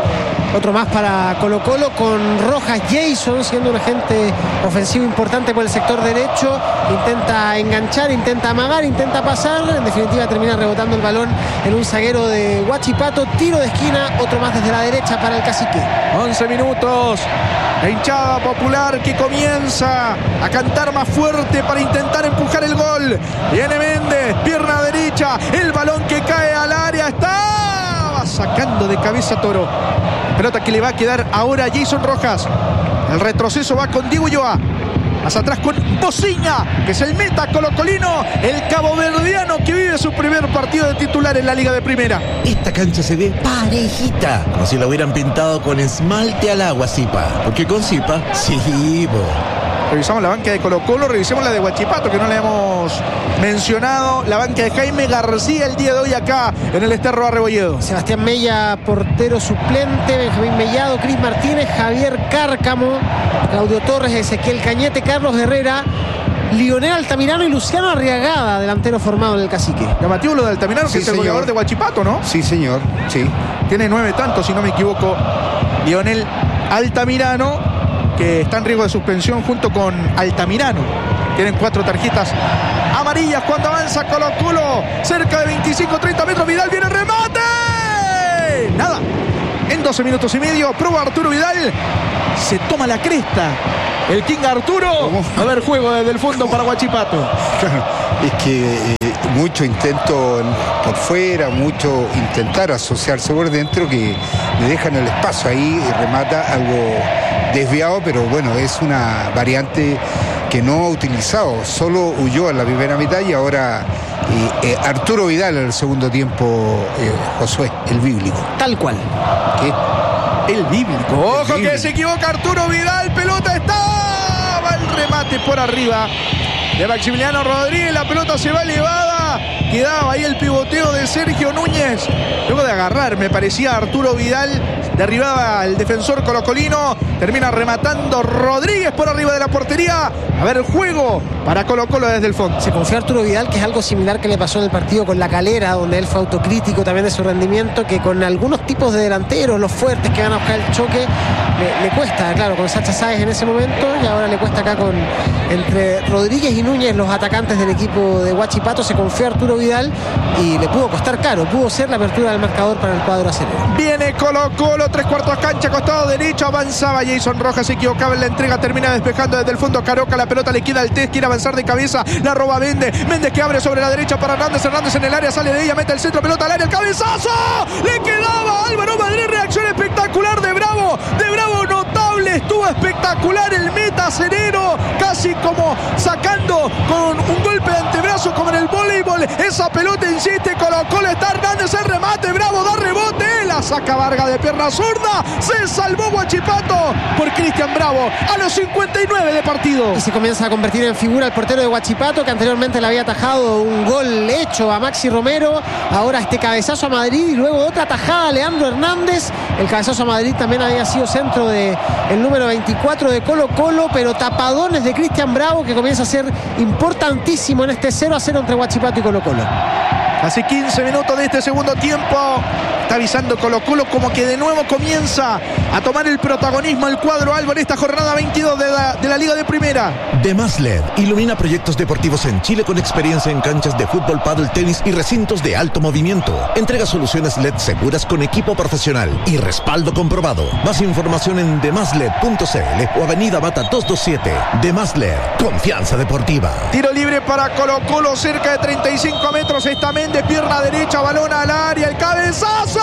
Otro más para Colo Colo, con Rojas Jason siendo un agente ofensivo importante por el sector derecho. Intenta enganchar, intenta amagar, intenta pasar. En definitiva termina rebotando el balón en un zaguero de Huachipato. Tiro de esquina, otro más desde la derecha para el Cacique. once minutos. La hinchada popular que comienza a cantar más fuerte para intentar empujar el gol. Viene Méndez, pierna derecha, el balón que cae al área, está sacando de cabeza Toro. Pelota que le va a quedar ahora a Jason Rojas. El retroceso va con Diego Ulloa. Más atrás con Bociña, que es el meta colocolino, el caboverdiano que vive su primer partido de titular en la Liga de Primera. Esta cancha se ve parejita, como si la hubieran pintado con esmalte al agua, Zipa. Porque con Zipa, sí, bo. Revisamos la banca de Colo Colo, revisemos la de Huachipato, que no le hemos mencionado. La banca de Jaime García el día de hoy acá en el Esterro Arrebolledo. Sebastián Mella, portero suplente. Benjamín Mellado, Cris Martínez, Javier Cárcamo, Claudio Torres, Ezequiel Cañete, Carlos Herrera, Lionel Altamirano y Luciano Arriagada, delantero formado en el Cacique. Llamativo lo de Altamirano, sí, que es el goleador de Huachipato, ¿no? Sí, señor, sí. Tiene nueve tantos, si no me equivoco, Lionel Altamirano, que está en riesgo de suspensión junto con Altamirano. Tienen cuatro tarjetas amarillas cuando avanza Colo Colo. Cerca de veinticinco a treinta metros. Vidal viene el remate. Nada. En doce minutos y medio, prueba Arturo Vidal. Se toma la cresta el King Arturo. ¿Cómo? A ver, juego desde el fondo para Huachipato. Claro, es que eh, mucho intento por fuera, mucho intentar asociarse por dentro, que le dejan el espacio ahí y remata algo desviado, pero bueno, es una variante que no ha utilizado. Solo huyó en la primera mitad y ahora eh, eh, Arturo Vidal en el segundo tiempo, eh, Josué, el bíblico. Tal cual. ¿Qué? El bíblico. Ojo el bíblico. Que se equivoca Arturo Vidal. Pelota está. Va el remate por arriba de Maximiliano Rodríguez. La pelota se va elevada. Quedaba ahí el pivoteo de Sergio Núñez. Luego de agarrar, me parecía Arturo Vidal. Derribaba el defensor colocolino. Termina rematando Rodríguez por arriba de la portería. A ver, juego para Colo Colo desde el fondo. Se confía Arturo Vidal, que es algo similar que le pasó en el partido con La Calera, donde él fue autocrítico también de su rendimiento, que con algunos tipos de delanteros, los fuertes que van a buscar el choque, le, le cuesta, claro, con Sacha Sáez en ese momento, y ahora le cuesta acá con entre Rodríguez y Núñez, los atacantes del equipo de Huachipato. Se confía Arturo Vidal y le pudo costar caro, pudo ser la apertura del marcador para el cuadro acelero. Viene Colo Colo, tres cuartos cancha, costado derecho, avanzaba Jason Rojas, se equivocaba en la entrega, termina despejando desde el fondo Caroca, la pelota le queda al Test, quiere avanzar de cabeza, la roba Méndez, Méndez que abre sobre la derecha para Hernández, Hernández en el área, sale de ella, mete el centro, pelota al área, el cabezazo, le quedaba Álvaro Madrid, reacción espectacular de Bravo, de Bravo notable, estuvo espectacular el meta acelero, casi como sacando con un golpe de antebrazo como en el voleibol, esa pelota insiste, Colo Colo, está Hernández, el remate, Bravo da rebote, la saca Vargas de pierna zurda, se salvó Huachipato por Cristian Bravo a los cincuenta y nueve de partido. Y se comienza a convertir en figura el portero de Huachipato, que anteriormente le había atajado un gol hecho a Maxi Romero, ahora este cabezazo a Madrid y luego otra tajada a Leandro Hernández. El cabezazo a Madrid también había sido centro de el número veinticuatro de Colo Colo, pero tapadones de Cristian Bravo, que comienza a ser importantísimo en este cero a cero entre Huachipato y Colo Colo. Hace quince minutos de este segundo tiempo. Está avisando Colo Colo como que de nuevo comienza a tomar el protagonismo el cuadro albo en esta jornada veintidós de la, de la Liga de Primera. Demás L E D ilumina proyectos deportivos en Chile con experiencia en canchas de fútbol, pádel, tenis y recintos de alto movimiento. Entrega soluciones L E D seguras con equipo profesional y respaldo comprobado. Más información en demasled punto cl o Avenida Bata doscientos veintisiete. Demás L E D, confianza deportiva. Tiro libre para Colo Colo, cerca de treinta y cinco metros. Está Méndez, pierna derecha, balón al área, el cabezazo.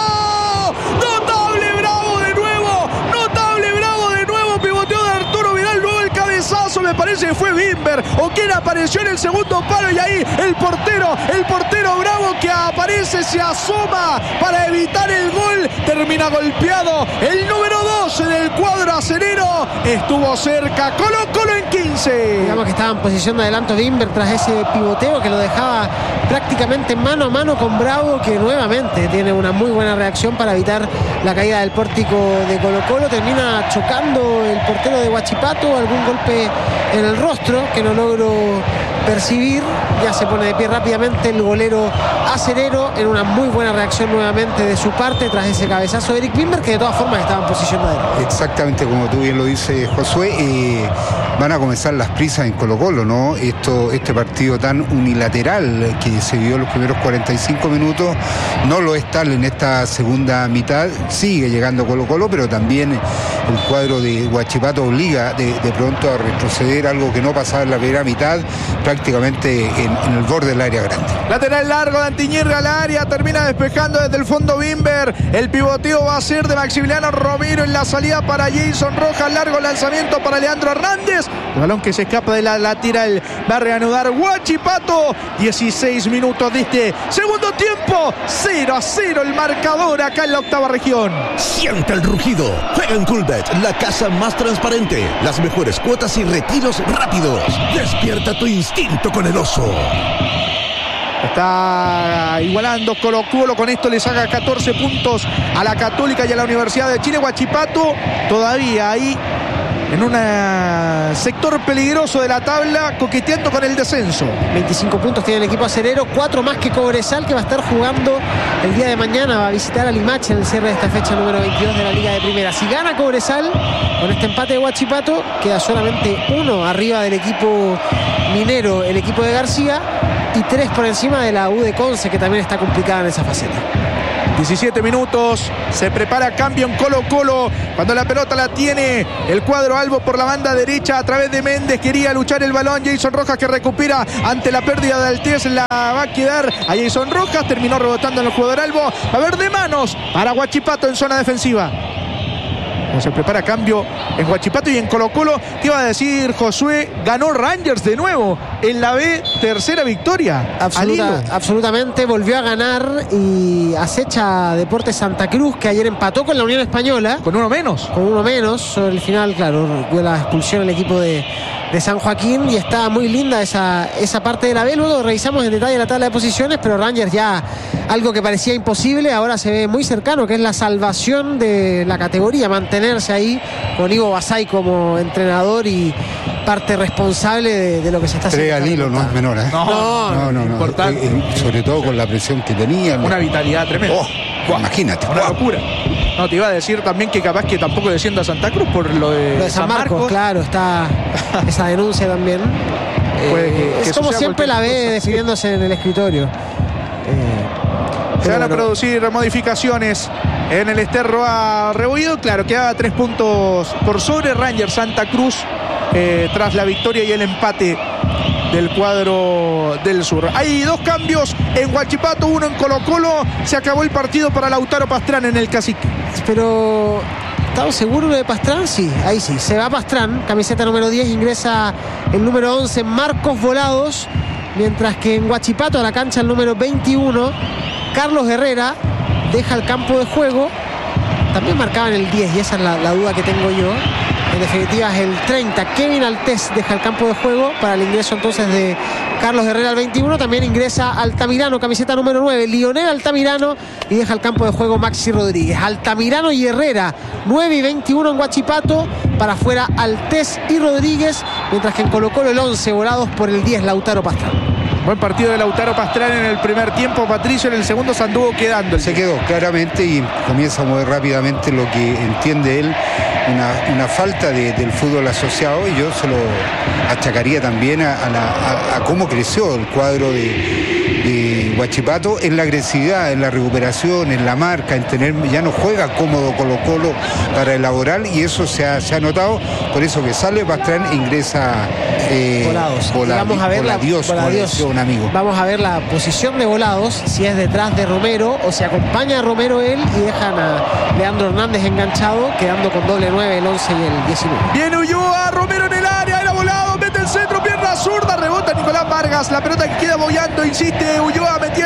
Notable Bravo de nuevo, notable Bravo de nuevo, pivoteo de Arturo Vidal, luego el cabezazo, me parece que fue Bimber o quien apareció en el segundo palo, y ahí el portero, el portero Bravo que aparece, se asoma para evitar el gol, termina golpeado el número doce del cuadro acerero, estuvo cerca, Colo Colo en quince. Digamos que estaba en posición de adelanto Bimber tras ese pivoteo que lo dejaba prácticamente mano a mano con Bravo, que nuevamente tiene una muy buena reacción para evitar la caída del pórtico de Colo Colo. Termina chocando el portero de Huachipato, algún golpe en el rostro que no logro percibir. Ya se pone de pie rápidamente el golero Acerero en una muy buena reacción nuevamente de su parte tras ese cabezazo de Eric Wimber, que de todas formas estaba en posición de derrota. Exactamente como tú bien lo dices, Josué. Eh, van a comenzar las prisas en Colo-Colo, ¿no? Esto, este partido tan unilateral que se vio en los primeros cuarenta y cinco minutos no lo es tal en esta segunda mitad. Sigue llegando Colo-Colo, pero también el cuadro de Huachipato obliga de, de pronto a retroceder, algo que no pasaba en la primera mitad, prácticamente en, en el borde del área grande. Lateral largo de Antiñirre al área, termina despejando desde el fondo Wimber. El pivoteo va a ser de Maximiliano Romero en la salida para Jason Rojas. Largo lanzamiento para Leandro Hernández. El balón que se escapa de la lateral. Va a reanudar Huachipato. dieciséis minutos de este segundo tiempo. cero a cero el marcador acá en la octava región. Siente el rugido. Juega en Coolbet, la casa más transparente. Las mejores cuotas y retiros rápidos. Despierta tu instinto con el oso. Está igualando Colo-Colo, con esto le saca catorce puntos a la Católica y a la Universidad de Chile. Huachipato todavía ahí en un sector peligroso de la tabla, coqueteando con el descenso. veinticinco puntos tiene el equipo acerero, cuatro más que Cobresal, que va a estar jugando el día de mañana. Va a visitar a Limache en el cierre de esta fecha número veintidós de la Liga de Primera. Si gana Cobresal con este empate de Huachipato, queda solamente uno arriba del equipo minero, el equipo de García, y tres por encima de la U de Conce, que también está complicada en esa faceta. diecisiete minutos, se prepara cambio en Colo-Colo, cuando la pelota la tiene el cuadro albo por la banda derecha a través de Méndez. Quería luchar el balón, Jason Rojas, que recupera ante la pérdida de Altés, la va a quedar a Jason Rojas, terminó rebotando en el jugador albo. Va a haber de manos para Huachipato en zona defensiva. Como se prepara cambio en Huachipato y en Colo-Colo. ¿Qué iba a decir Josué? Ganó Rangers de nuevo en la B, tercera victoria. Absoluta, absolutamente, volvió a ganar y acecha Deportes Santa Cruz, que ayer empató con la Unión Española. Con uno menos. Con uno menos. Sobre el final, claro, fue la expulsión el equipo de, de San Joaquín, y está muy linda esa, esa parte de la B. Luego revisamos en detalle la tabla de posiciones, pero Rangers ya algo que parecía imposible, ahora se ve muy cercano, que es la salvación de la categoría, mantenerse ahí con Ivo Basay como entrenador y parte responsable de, de lo que se está haciendo. Tres al hilo no es menor, ¿eh? No, no, no, no, no. Importante. Eh, eh, sobre todo con la presión que tenía. Una vitalidad tremenda. Oh, imagínate. Una locura. No, te iba a decir también que capaz que tampoco descienda a Santa Cruz por lo de, lo de San, San Marcos, Marcos. Claro, está esa denuncia también. Puede que, eh, que es como siempre la ve definiéndose en el escritorio. Eh, Se van a bueno. producir modificaciones en el Esterro a Rebollido. Claro, queda tres puntos por sobre Rangers Santa Cruz eh, tras la victoria y el empate del cuadro del sur. Hay dos cambios en Huachipato, uno en Colo-Colo. Se acabó el partido para Lautaro Pastrán en el Cacique. Pero ¿estamos seguros de Pastrán? Sí, ahí sí. Se va Pastrán, camiseta número diez, ingresa el número once, Marcos Volados. Mientras que en Huachipato, a la cancha el número veintiuno, Carlos Herrera deja el campo de juego. También marcaban el diez, y esa es la, la duda que tengo yo. En definitiva es el treinta. Kevin Altés deja el campo de juego para el ingreso entonces de Carlos Herrera al veintiuno. También ingresa Altamirano, camiseta número nueve, Lionel Altamirano, y deja el campo de juego Maxi Rodríguez. Altamirano y Herrera, nueve y veintiuno en Huachipato. Para afuera Altés y Rodríguez, mientras que en Colo-Colo el once, Volados por el diez, Lautaro Pastrán. Buen partido de Lautaro Pastrán en el primer tiempo. Patricio, en el segundo se anduvo quedando. Se quedó claramente y comienza a mover rápidamente lo que entiende él, una, una falta de, del fútbol asociado, y yo se lo achacaría también a, a, la, a, a cómo creció el cuadro de, de Huachipato en la agresividad, en la recuperación, en la marca, en tener, ya no juega cómodo Colo-Colo para elaborar, y eso se ha, se ha notado. Por eso que sale Pastrán e ingresa eh, Volados. Vola, vamos a ver la, Dios, Voladios. Un amigo. Vamos a ver la posición de Volados, si es detrás de Romero o si acompaña a Romero él y dejan a Leandro Hernández enganchado, quedando con doble nueve, el once y el diecinueve. Viene Ulloa, Romero en el área, era Volado, mete el centro, pierna zurda, rebota Nicolás Vargas, la pelota que queda boyando, insiste Ulloa, metía el centro,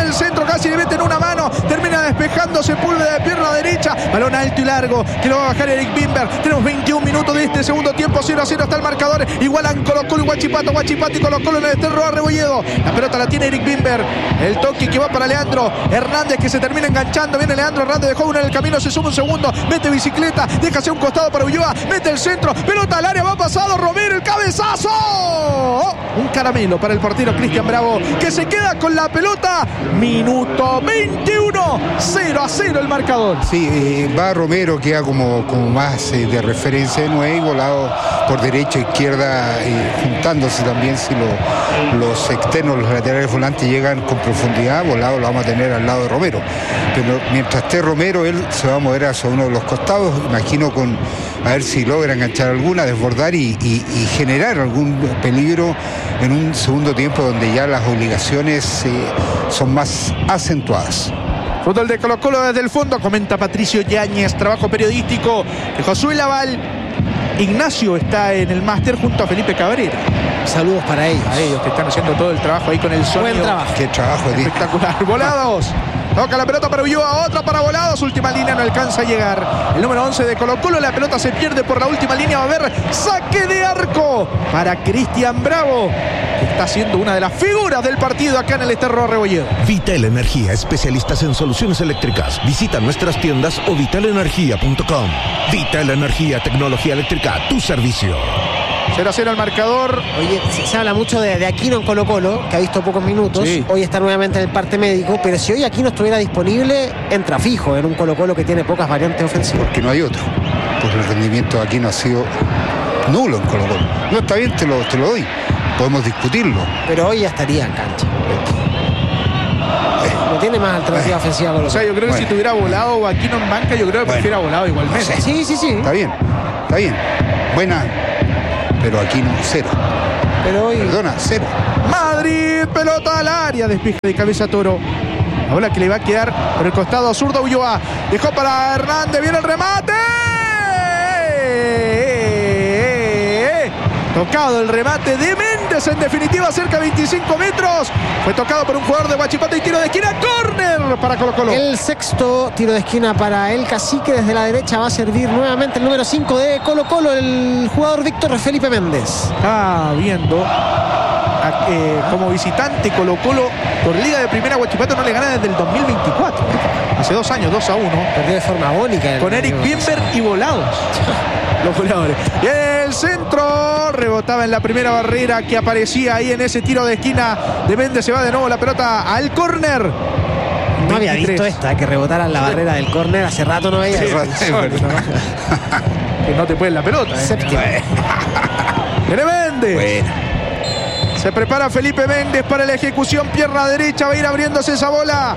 casi le meten una mano, termina despejando Sepúlveda de pierna derecha, balón alto y largo que lo va a bajar Eric Bimber. Tenemos veintiún minutos de este segundo tiempo, cero a cero está el marcador, igualan Colo Colo y Huachipato, Huachipato y Colo Colo en el Esterro a Rebolledo. La pelota la tiene Eric Bimber, el toque que va para Leandro Hernández, que se termina enganchando, viene Leandro Hernández, dejó uno en el camino, se suma un segundo, mete bicicleta, deja hacia un costado para Ulloa, mete el centro, pelota al área, va pasado Romero, el cabezazo, oh, un caramelo para el portero Cristian Bravo, que se queda con la pelota. Minuto veintiuno, cero a cero el marcador. Sí, eh, va Romero, queda como, como más eh, de referencia de nueve, y Volado por derecha e izquierda, eh, juntándose también. Si lo, los externos, los laterales volantes llegan con profundidad, Volado lo vamos a tener al lado de Romero, pero mientras esté Romero, él se va a mover hacia uno de los costados, imagino, con a ver si logra enganchar alguna, desbordar y, y, y generar algún peligro en un segundo tiempo donde ya las obligaciones eh, son más acentuadas. Fútbol de Colo Colo desde el fondo, comenta Patricio Yáñez, trabajo periodístico de Josué Laval. Ignacio está en el máster junto a Felipe Cabrera. Saludos para ellos. A ellos que están haciendo todo el trabajo ahí con el sonido. Buen trabajo. Qué trabajo, espectacular. Volados. Toca la pelota para Ulloa, otra para Volados, última línea, no alcanza a llegar. El número once de Colo Colo, la pelota se pierde por la última línea, va a haber saque de arco para Cristian Bravo, que está siendo una de las figuras del partido acá en el Esterro Rebolledo. Vital Energía, especialistas en soluciones eléctricas. Visita nuestras tiendas o vital energía punto com. Vital Energía, tecnología eléctrica a tu servicio. cero a cero el marcador. Oye, se, se habla mucho de, de Aquino en Colo Colo, que ha visto pocos minutos. Sí. Hoy está nuevamente en el parte médico, pero si hoy Aquino estuviera disponible, entra fijo en un Colo Colo que tiene pocas variantes ofensivas. Porque no hay otro. Pues el rendimiento de Aquino ha sido nulo en Colo Colo. No, está bien, te lo, te lo doy. Podemos discutirlo. Pero hoy ya estaría en cancha. No tiene más alternativa ofensiva. O sea, yo creo que bueno. si tuviera Volado o Aquino en banca, yo creo que Bueno. prefiera Volado igualmente. Sí. Sí, sí, sí. Está bien, está bien. Buena, pero Aquino cero. Pero hoy... Perdona, cero. Madrid, pelota al área, despeje de cabeza Toro. La bola que le va a quedar por el costado zurdo a Ulloa. Dejó para Hernández, viene el remate. Tocado el remate de Méndez, en definitiva cerca de veinticinco metros. Fue tocado por un jugador de Huachipato y tiro de esquina, córner para Colo Colo. El sexto tiro de esquina para el Cacique, desde la derecha va a servir nuevamente el número cinco de Colo Colo, el jugador Víctor Felipe Méndez. Ah, viendo a, eh, como visitante Colo Colo por Liga de Primera, Huachipato no le gana desde el dos mil veinticuatro. Hace dos años, dos a uno. Perdió de forma agónica. Con Eric Bimber y Volados. Los goleadores. Y el centro rebotaba en la primera barrera que aparecía ahí en ese tiro de esquina de Méndez. Se va de nuevo la pelota al córner. No había visto esta, que rebotaran la barrera del córner. Hace rato no veía. Sí, eso. Que no te pueden la pelota. ¿eh? Séptimo. Viene Méndez. Bueno. Se prepara Felipe Méndez para la ejecución. Pierna derecha, va a ir abriéndose esa bola.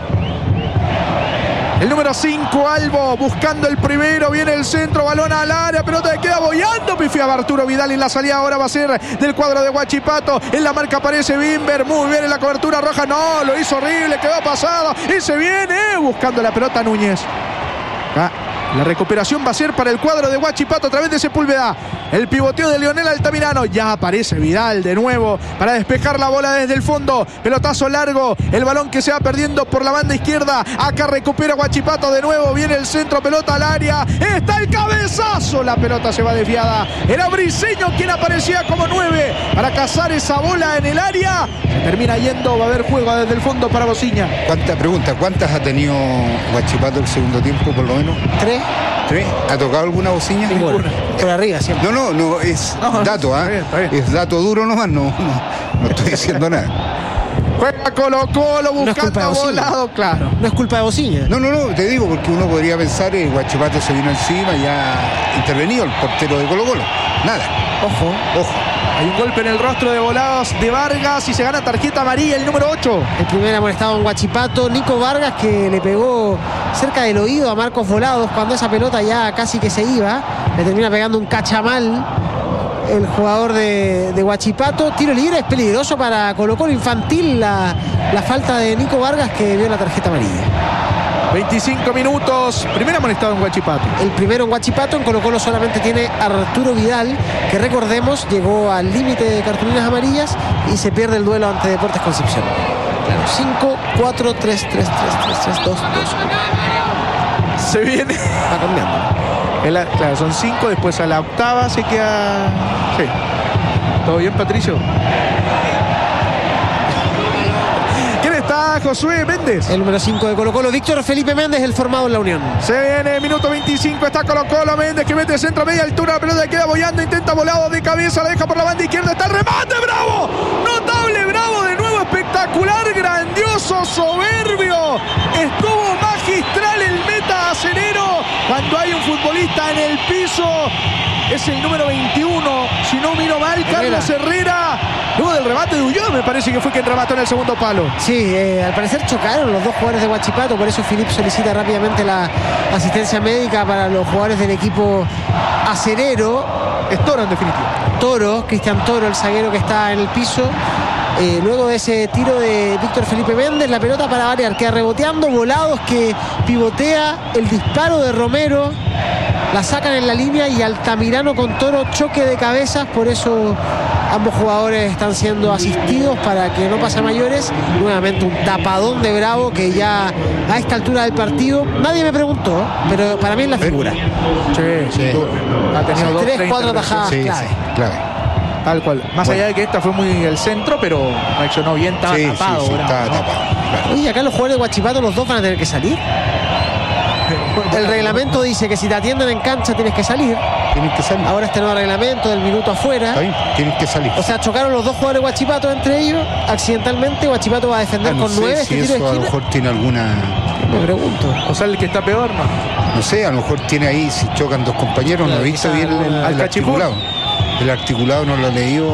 El número cinco, Albo, buscando el primero, viene el centro, balón al área, pelota que queda boyando, pifiaba Arturo Vidal y la salida ahora va a ser del cuadro de Huachipato. En la marca aparece Bimber, muy bien en la cobertura roja, no, lo hizo horrible, quedó pasado y se viene buscando la pelota Núñez. Ah, la recuperación va a ser para el cuadro de Huachipato a través de Sepúlveda. El pivoteo de Leonel Altamirano. Ya aparece Vidal de nuevo para despejar la bola desde el fondo. Pelotazo largo. El balón que se va perdiendo por la banda izquierda. Acá recupera Huachipato de nuevo. Viene el centro, pelota al área. Está el cabezazo. La pelota se va desviada. Era Briseño quien aparecía como nueve para cazar esa bola en el área. Se termina yendo. Va a haber juego desde el fondo para Bociña. ¿Cuántas preguntas? ¿Cuántas ha tenido Huachipato el segundo tiempo, por lo menos? Tres. ¿Tres? ¿Ha tocado alguna bocina? Ninguna. Por arriba siempre. No, no, no, es No, dato, ¿ah? está bien, está bien. Es dato duro nomás, no, no, no estoy diciendo nada. Juega Colo Colo No es culpa buscando de Bociña. Volado, claro. No es culpa de Bociña. No, no, no, te digo porque uno podría pensar que Huachipato se vino encima y ha intervenido el portero de Colo Colo. Nada. Ojo. Ojo. Hay un golpe en el rostro de Volados de Vargas y se gana tarjeta amarilla el número ocho. El primer amonestado en Huachipato, Nico Vargas, que le pegó cerca del oído a Marcos Volados cuando esa pelota ya casi que se iba. Le termina pegando un cachamal el jugador de, de Huachipato. Tiro libre, es peligroso para Colo Colo, infantil la, la falta de Nico Vargas, que vio la tarjeta amarilla. veinticinco minutos. Primer amonestado en Huachipato. El primero en Huachipato. En Colo Colo solamente tiene Arturo Vidal, que recordemos llegó al límite de cartulinas amarillas y se pierde el duelo ante Deportes Concepción. Claro, cinco, cuatro, tres, tres, tres, tres, tres, dos, dos. Se viene. Va cambiando. En la, claro, son cinco, después a la octava se queda. Sí. ¿Todo bien, Patricio? ¿Quién está? Josué Méndez. El número cinco de Colo Colo, Víctor Felipe Méndez, el formado en la Unión. Se viene, minuto veinticinco, está Colo Colo, Méndez que mete centro a media altura, la pelota queda boyando, intenta volado de cabeza, la deja por la banda izquierda, está el remate, ¡bravo! Notable, Bravo, de nuevo, espectacular, grandioso, soberbio, estuvo magistral el meta acenero, cuando hay un futbolista en el piso, es el número veintiuno, si no miro mal, Herrera. Carlos Herrera, luego del remate de Ulloa, me parece que fue quien remató en el segundo palo. Sí, eh, al parecer chocaron los dos jugadores de Huachipato, por eso Filip solicita rápidamente la asistencia médica para los jugadores del equipo acerero. Es Toro en definitiva. Toro, Cristian Toro, el zaguero que está en el piso. Eh, luego de ese tiro de Víctor Felipe Méndez, la pelota para variar, queda reboteando, Volados que pivotea, el disparo de Romero, la sacan en la línea y Altamirano con Toro, choque de cabezas, por eso ambos jugadores están siendo asistidos para que no pase a mayores. Nuevamente un tapadón de Bravo que ya a esta altura del partido, nadie me preguntó, pero para mí es la figura. Sí, sí. Ha tenido dos, tres, cuatro atajadas sí, clave. Sí, clave. Tal cual. Más Bueno. allá de que esta fue muy el centro, pero reaccionó bien, estaba Sí, tapado. sí, sí, Bravo, estaba ¿no? tapado. Claro. Oye, acá los jugadores de Huachipato, los dos van a tener que salir. El reglamento dice que si te atienden en cancha tienes que salir. Tienen que salir. Ahora este nuevo reglamento del minuto afuera. Está bien, tienen que salir. O sea, chocaron los dos jugadores de Huachipato entre ellos, accidentalmente. Huachipato va a defender Ah, no con sé nueve si este tiro de eso a lo esquina. mejor tiene alguna. Me pregunto. O sea, el que está peor, no. No sé, a lo mejor tiene ahí, si chocan dos compañeros, no he visto quizá bien el, el, al el cachipún. articulado. El articulado no lo he leído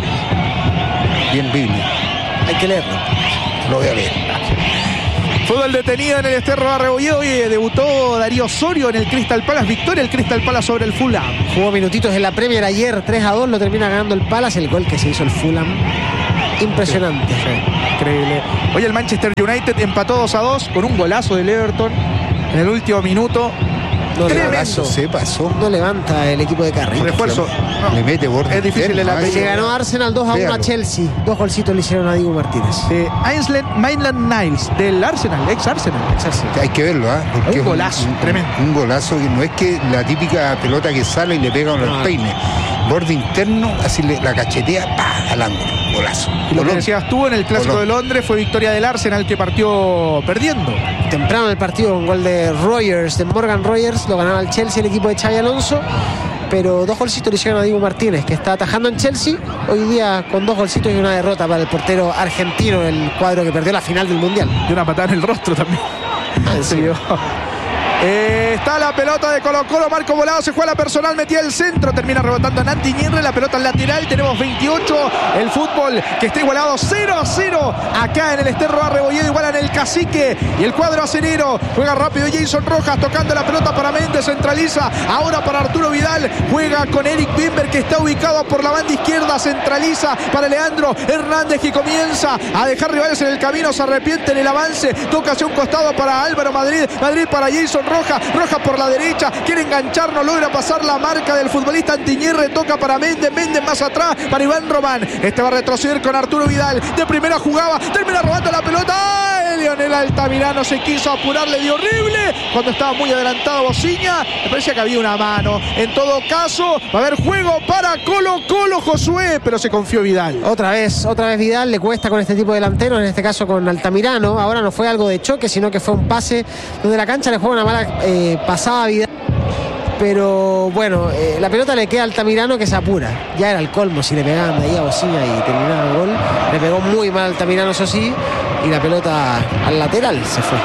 bien Biblia. Hay que leerlo. Lo voy a leer. Fútbol detenido en el Esterro Arrebolledo. Hoy debutó Darío Osorio en el Crystal Palace. Victoria el Crystal Palace sobre el Fulham. Jugó minutitos en la Premier ayer, tres a dos, lo termina ganando el Palace. El gol que se hizo el Fulham, impresionante. Sí, increíble. Hoy el Manchester United empató dos a dos con un golazo del Everton en el último minuto. No Tremendo. levanta, Se pasó. no levanta el equipo de Carrick. Refuerzo. No. Le mete borde. Es difícil interno, el ¿eh? apellido. Le ganó Arsenal dos a uno a Véalo. Chelsea. Dos golcitos le hicieron a Diego Martínez. De Ainsland Maitland Niles del Arsenal, ex Arsenal. Hay que verlo, ¿ah? ¿eh? Un golazo, un, tremendo. Un golazo que no es que la típica pelota que sale y le pega con el peine. Borde interno, así le, la cachetea, ¡pah! Al ángulo. Golazo. Y lo que Colón. decías tú, en el Clásico Colón. de Londres fue victoria del Arsenal que partió perdiendo. Temprano en el partido, un gol de Rogers, de Morgan Rogers, lo ganaba el Chelsea, el equipo de Xabi Alonso, pero dos golcitos le hicieron a Diego Martínez, que está atajando en Chelsea, hoy día con dos golcitos y una derrota para el portero argentino, el cuadro que perdió la final del Mundial. Y una patada en el rostro también. Se llevó. Eh, está la pelota de Colo Colo, Marco Volado se juega la personal, metía el centro, termina rebotando a Nanti Ñirre, la pelota en lateral, tenemos veintiocho, el fútbol que está igualado cero a cero acá en el Esterro Arrebolledo, igualan el Cacique y el cuadro acenero, juega rápido Jason Rojas tocando la pelota para Méndez, centraliza, ahora para Arturo Vidal, juega con Eric Bimber que está ubicado por la banda izquierda, centraliza para Leandro Hernández que comienza a dejar rivales en el camino, se arrepiente en el avance, toca hacia un costado para Álvaro Madrid, Madrid para Jason Rojas, Rojas por la derecha, quiere enganchar, no logra pasar la marca del futbolista Antiñerre, toca para Méndez, Méndez más atrás para Iván Román, este va a retroceder con Arturo Vidal, de primera jugaba, termina robando la pelota, ¡ay! Leonel Altamirano se quiso apurar, le dio horrible, cuando estaba muy adelantado Bociña, me parecía que había una mano, en todo caso, va a haber juego para Colo Colo, Josué, pero se confió Vidal. Otra vez, otra vez Vidal, le cuesta con este tipo de delanteros, en este caso con Altamirano, ahora no fue algo de choque, sino que fue un pase donde la cancha le juega una mala eh, pasada a Vidal, pero bueno, eh, la pelota le queda a Altamirano que se apura, ya era el colmo si le pegaban de ahí a Bociña y terminaba el gol, le pegó muy mal Altamirano, eso sí, y la pelota al lateral se fue.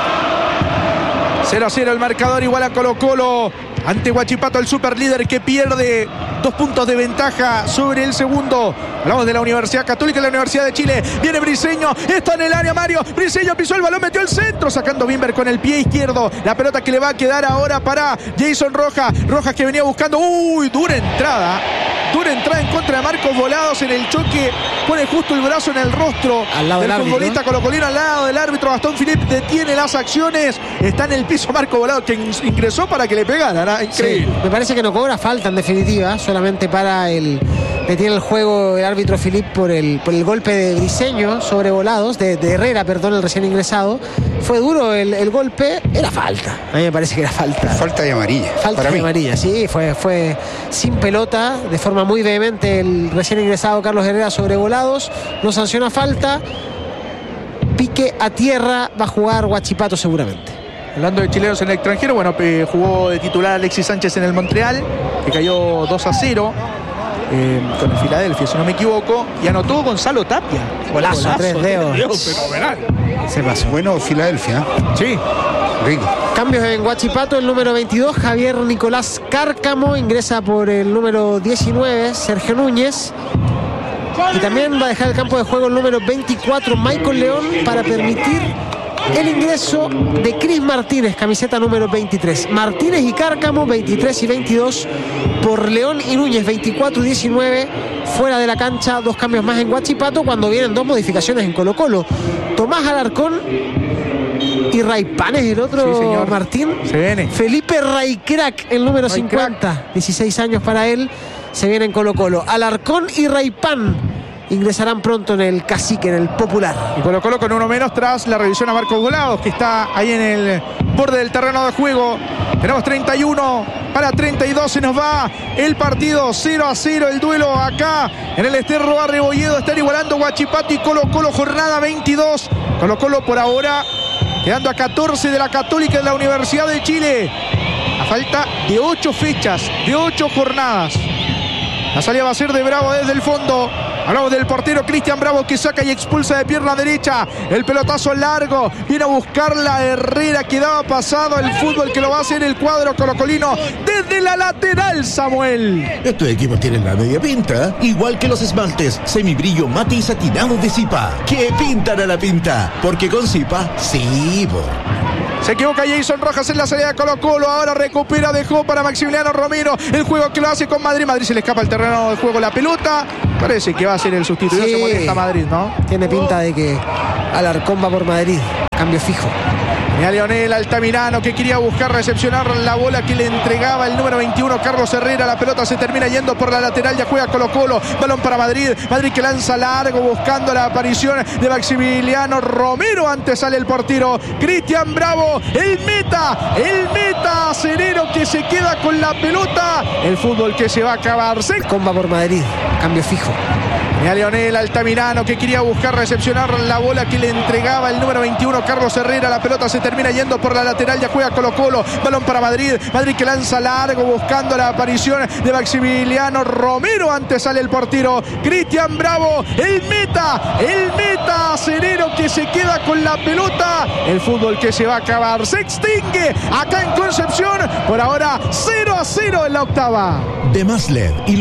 cero a cero el marcador, igual a Colo Colo ante Huachipato, el superlíder que pierde dos puntos de ventaja sobre el segundo. Hablamos de la Universidad Católica y la Universidad de Chile. Viene Briseño, está en el área Mario. Briseño pisó el balón, metió el centro, sacando Bimber con el pie izquierdo. La pelota que le va a quedar ahora para Jason Rojas. Rojas que venía buscando, uy, dura entrada Dura entrada en contra de Marcos Volados en el choque. Pone justo el brazo en el rostro al lado del, del futbolista colocolino, al lado del árbitro. Gastón Philippe detiene las acciones. Está en el piso Marcos Volados, que ingresó para que le pegara. Increíble. Sí, me parece que no cobra falta en definitiva, solamente para el... Detiene el juego el árbitro Philippe por el, por el golpe de Briseño sobre Volados, de, de Herrera, perdón, el recién ingresado. Fue duro el, el golpe, era falta. A mí me parece que era falta. Falta de amarilla. Falta para de mí. amarilla, sí, fue, fue sin pelota, de forma muy vehemente el recién ingresado Carlos Herrera sobre Volados. No sanciona falta. Pique a tierra, va a jugar Huachipato seguramente. Hablando de chilenos en el extranjero, bueno, eh, jugó de titular Alexis Sánchez en el Montreal, que cayó dos a cero. Eh, con el Filadelfia, si no me equivoco, y anotó Gonzalo Tapia. Golazo, Golazo, tres dedos. Dios, fenomenal. Se pasó. Bueno, Filadelfia. Sí. Rico. Cambios en Huachipato, el número veintidós, Javier Nicolás Cárcamo, ingresa por el número diecinueve, Sergio Núñez. Y también va a dejar el campo de juego el número veinticuatro, Michael León, para permitir el ingreso de Cris Martínez, camiseta número veintitrés. Martínez y Cárcamo, veintitrés y veintidós, por León y Núñez, veinticuatro y diecinueve, fuera de la cancha. Dos cambios más en Huachipato cuando vienen dos modificaciones en Colo Colo. Tomás Alarcón y Raipán es el otro, sí, señor. Martín. Se viene. Felipe Raicrac, el número Ray cincuenta, Crack. dieciséis años para él. Se viene en Colo Colo. Alarcón y Raipán ingresarán pronto en el Cacique, en el Popular. Y Colo Colo con uno menos tras la revisión a Marcos Volados, que está ahí en el borde del terreno de juego. Tenemos treinta y uno para treinta y dos, se nos va el partido cero a cero, el duelo acá en el Esterro Barrio Bolledo. Están igualando Huachipato y Colo Colo, jornada veintidós. Colo Colo por ahora quedando a catorce de la Católica en la Universidad de Chile, a falta de ocho fechas, de ocho jornadas. La salida va a ser de Bravo desde el fondo. Hablamos del portero Cristian Bravo, que saca y expulsa de pierna derecha. El pelotazo largo. Viene a buscar la Herrera, que daba pasado. El fútbol que lo va a hacer el cuadro colocolino desde la lateral, Samuel. Estos equipos tienen la media pinta, igual que los esmaltes semibrillo mate y satinado de Zipa, que pintan a la pinta, porque con Zipa, sí, bo. Se equivoca Jason Rojas en la salida de Colo Colo. Ahora recupera, dejó para Maximiliano Romero. El juego que lo hace con Madrid. Madrid se le escapa el terreno de juego la pelota. Parece que va a ser el sustituto. Sí. Se molesta Madrid, ¿no? Tiene pinta de que Alarcón va por Madrid. Cambio fijo. Y a Leonel Altamirano, que quería buscar recepcionar la bola que le entregaba el número veintiuno, Carlos Herrera. La pelota se termina yendo por la lateral, ya juega Colo Colo. Balón para Madrid. Madrid que lanza largo buscando la aparición de Maximiliano Romero. Antes sale el portero Cristian Bravo. El meta, el meta Acerero, que se queda con la pelota. El fútbol que se va a acabar. Se... Comba por Madrid. Cambio fijo. Y a Leonel Altamirano, que quería buscar recepcionar la bola que le entregaba el número veintiuno, Carlos Herrera. La pelota se termina yendo por la lateral, ya juega Colo Colo. Balón para Madrid. Madrid que lanza largo buscando la aparición de Maximiliano Romero. Antes sale el portero Cristian Bravo. El meta, el meta Acerero, que se queda con la pelota. El fútbol que se va a acabar. Se extingue acá en Concepción. Por ahora cero a cero en la octava. De Más L E D y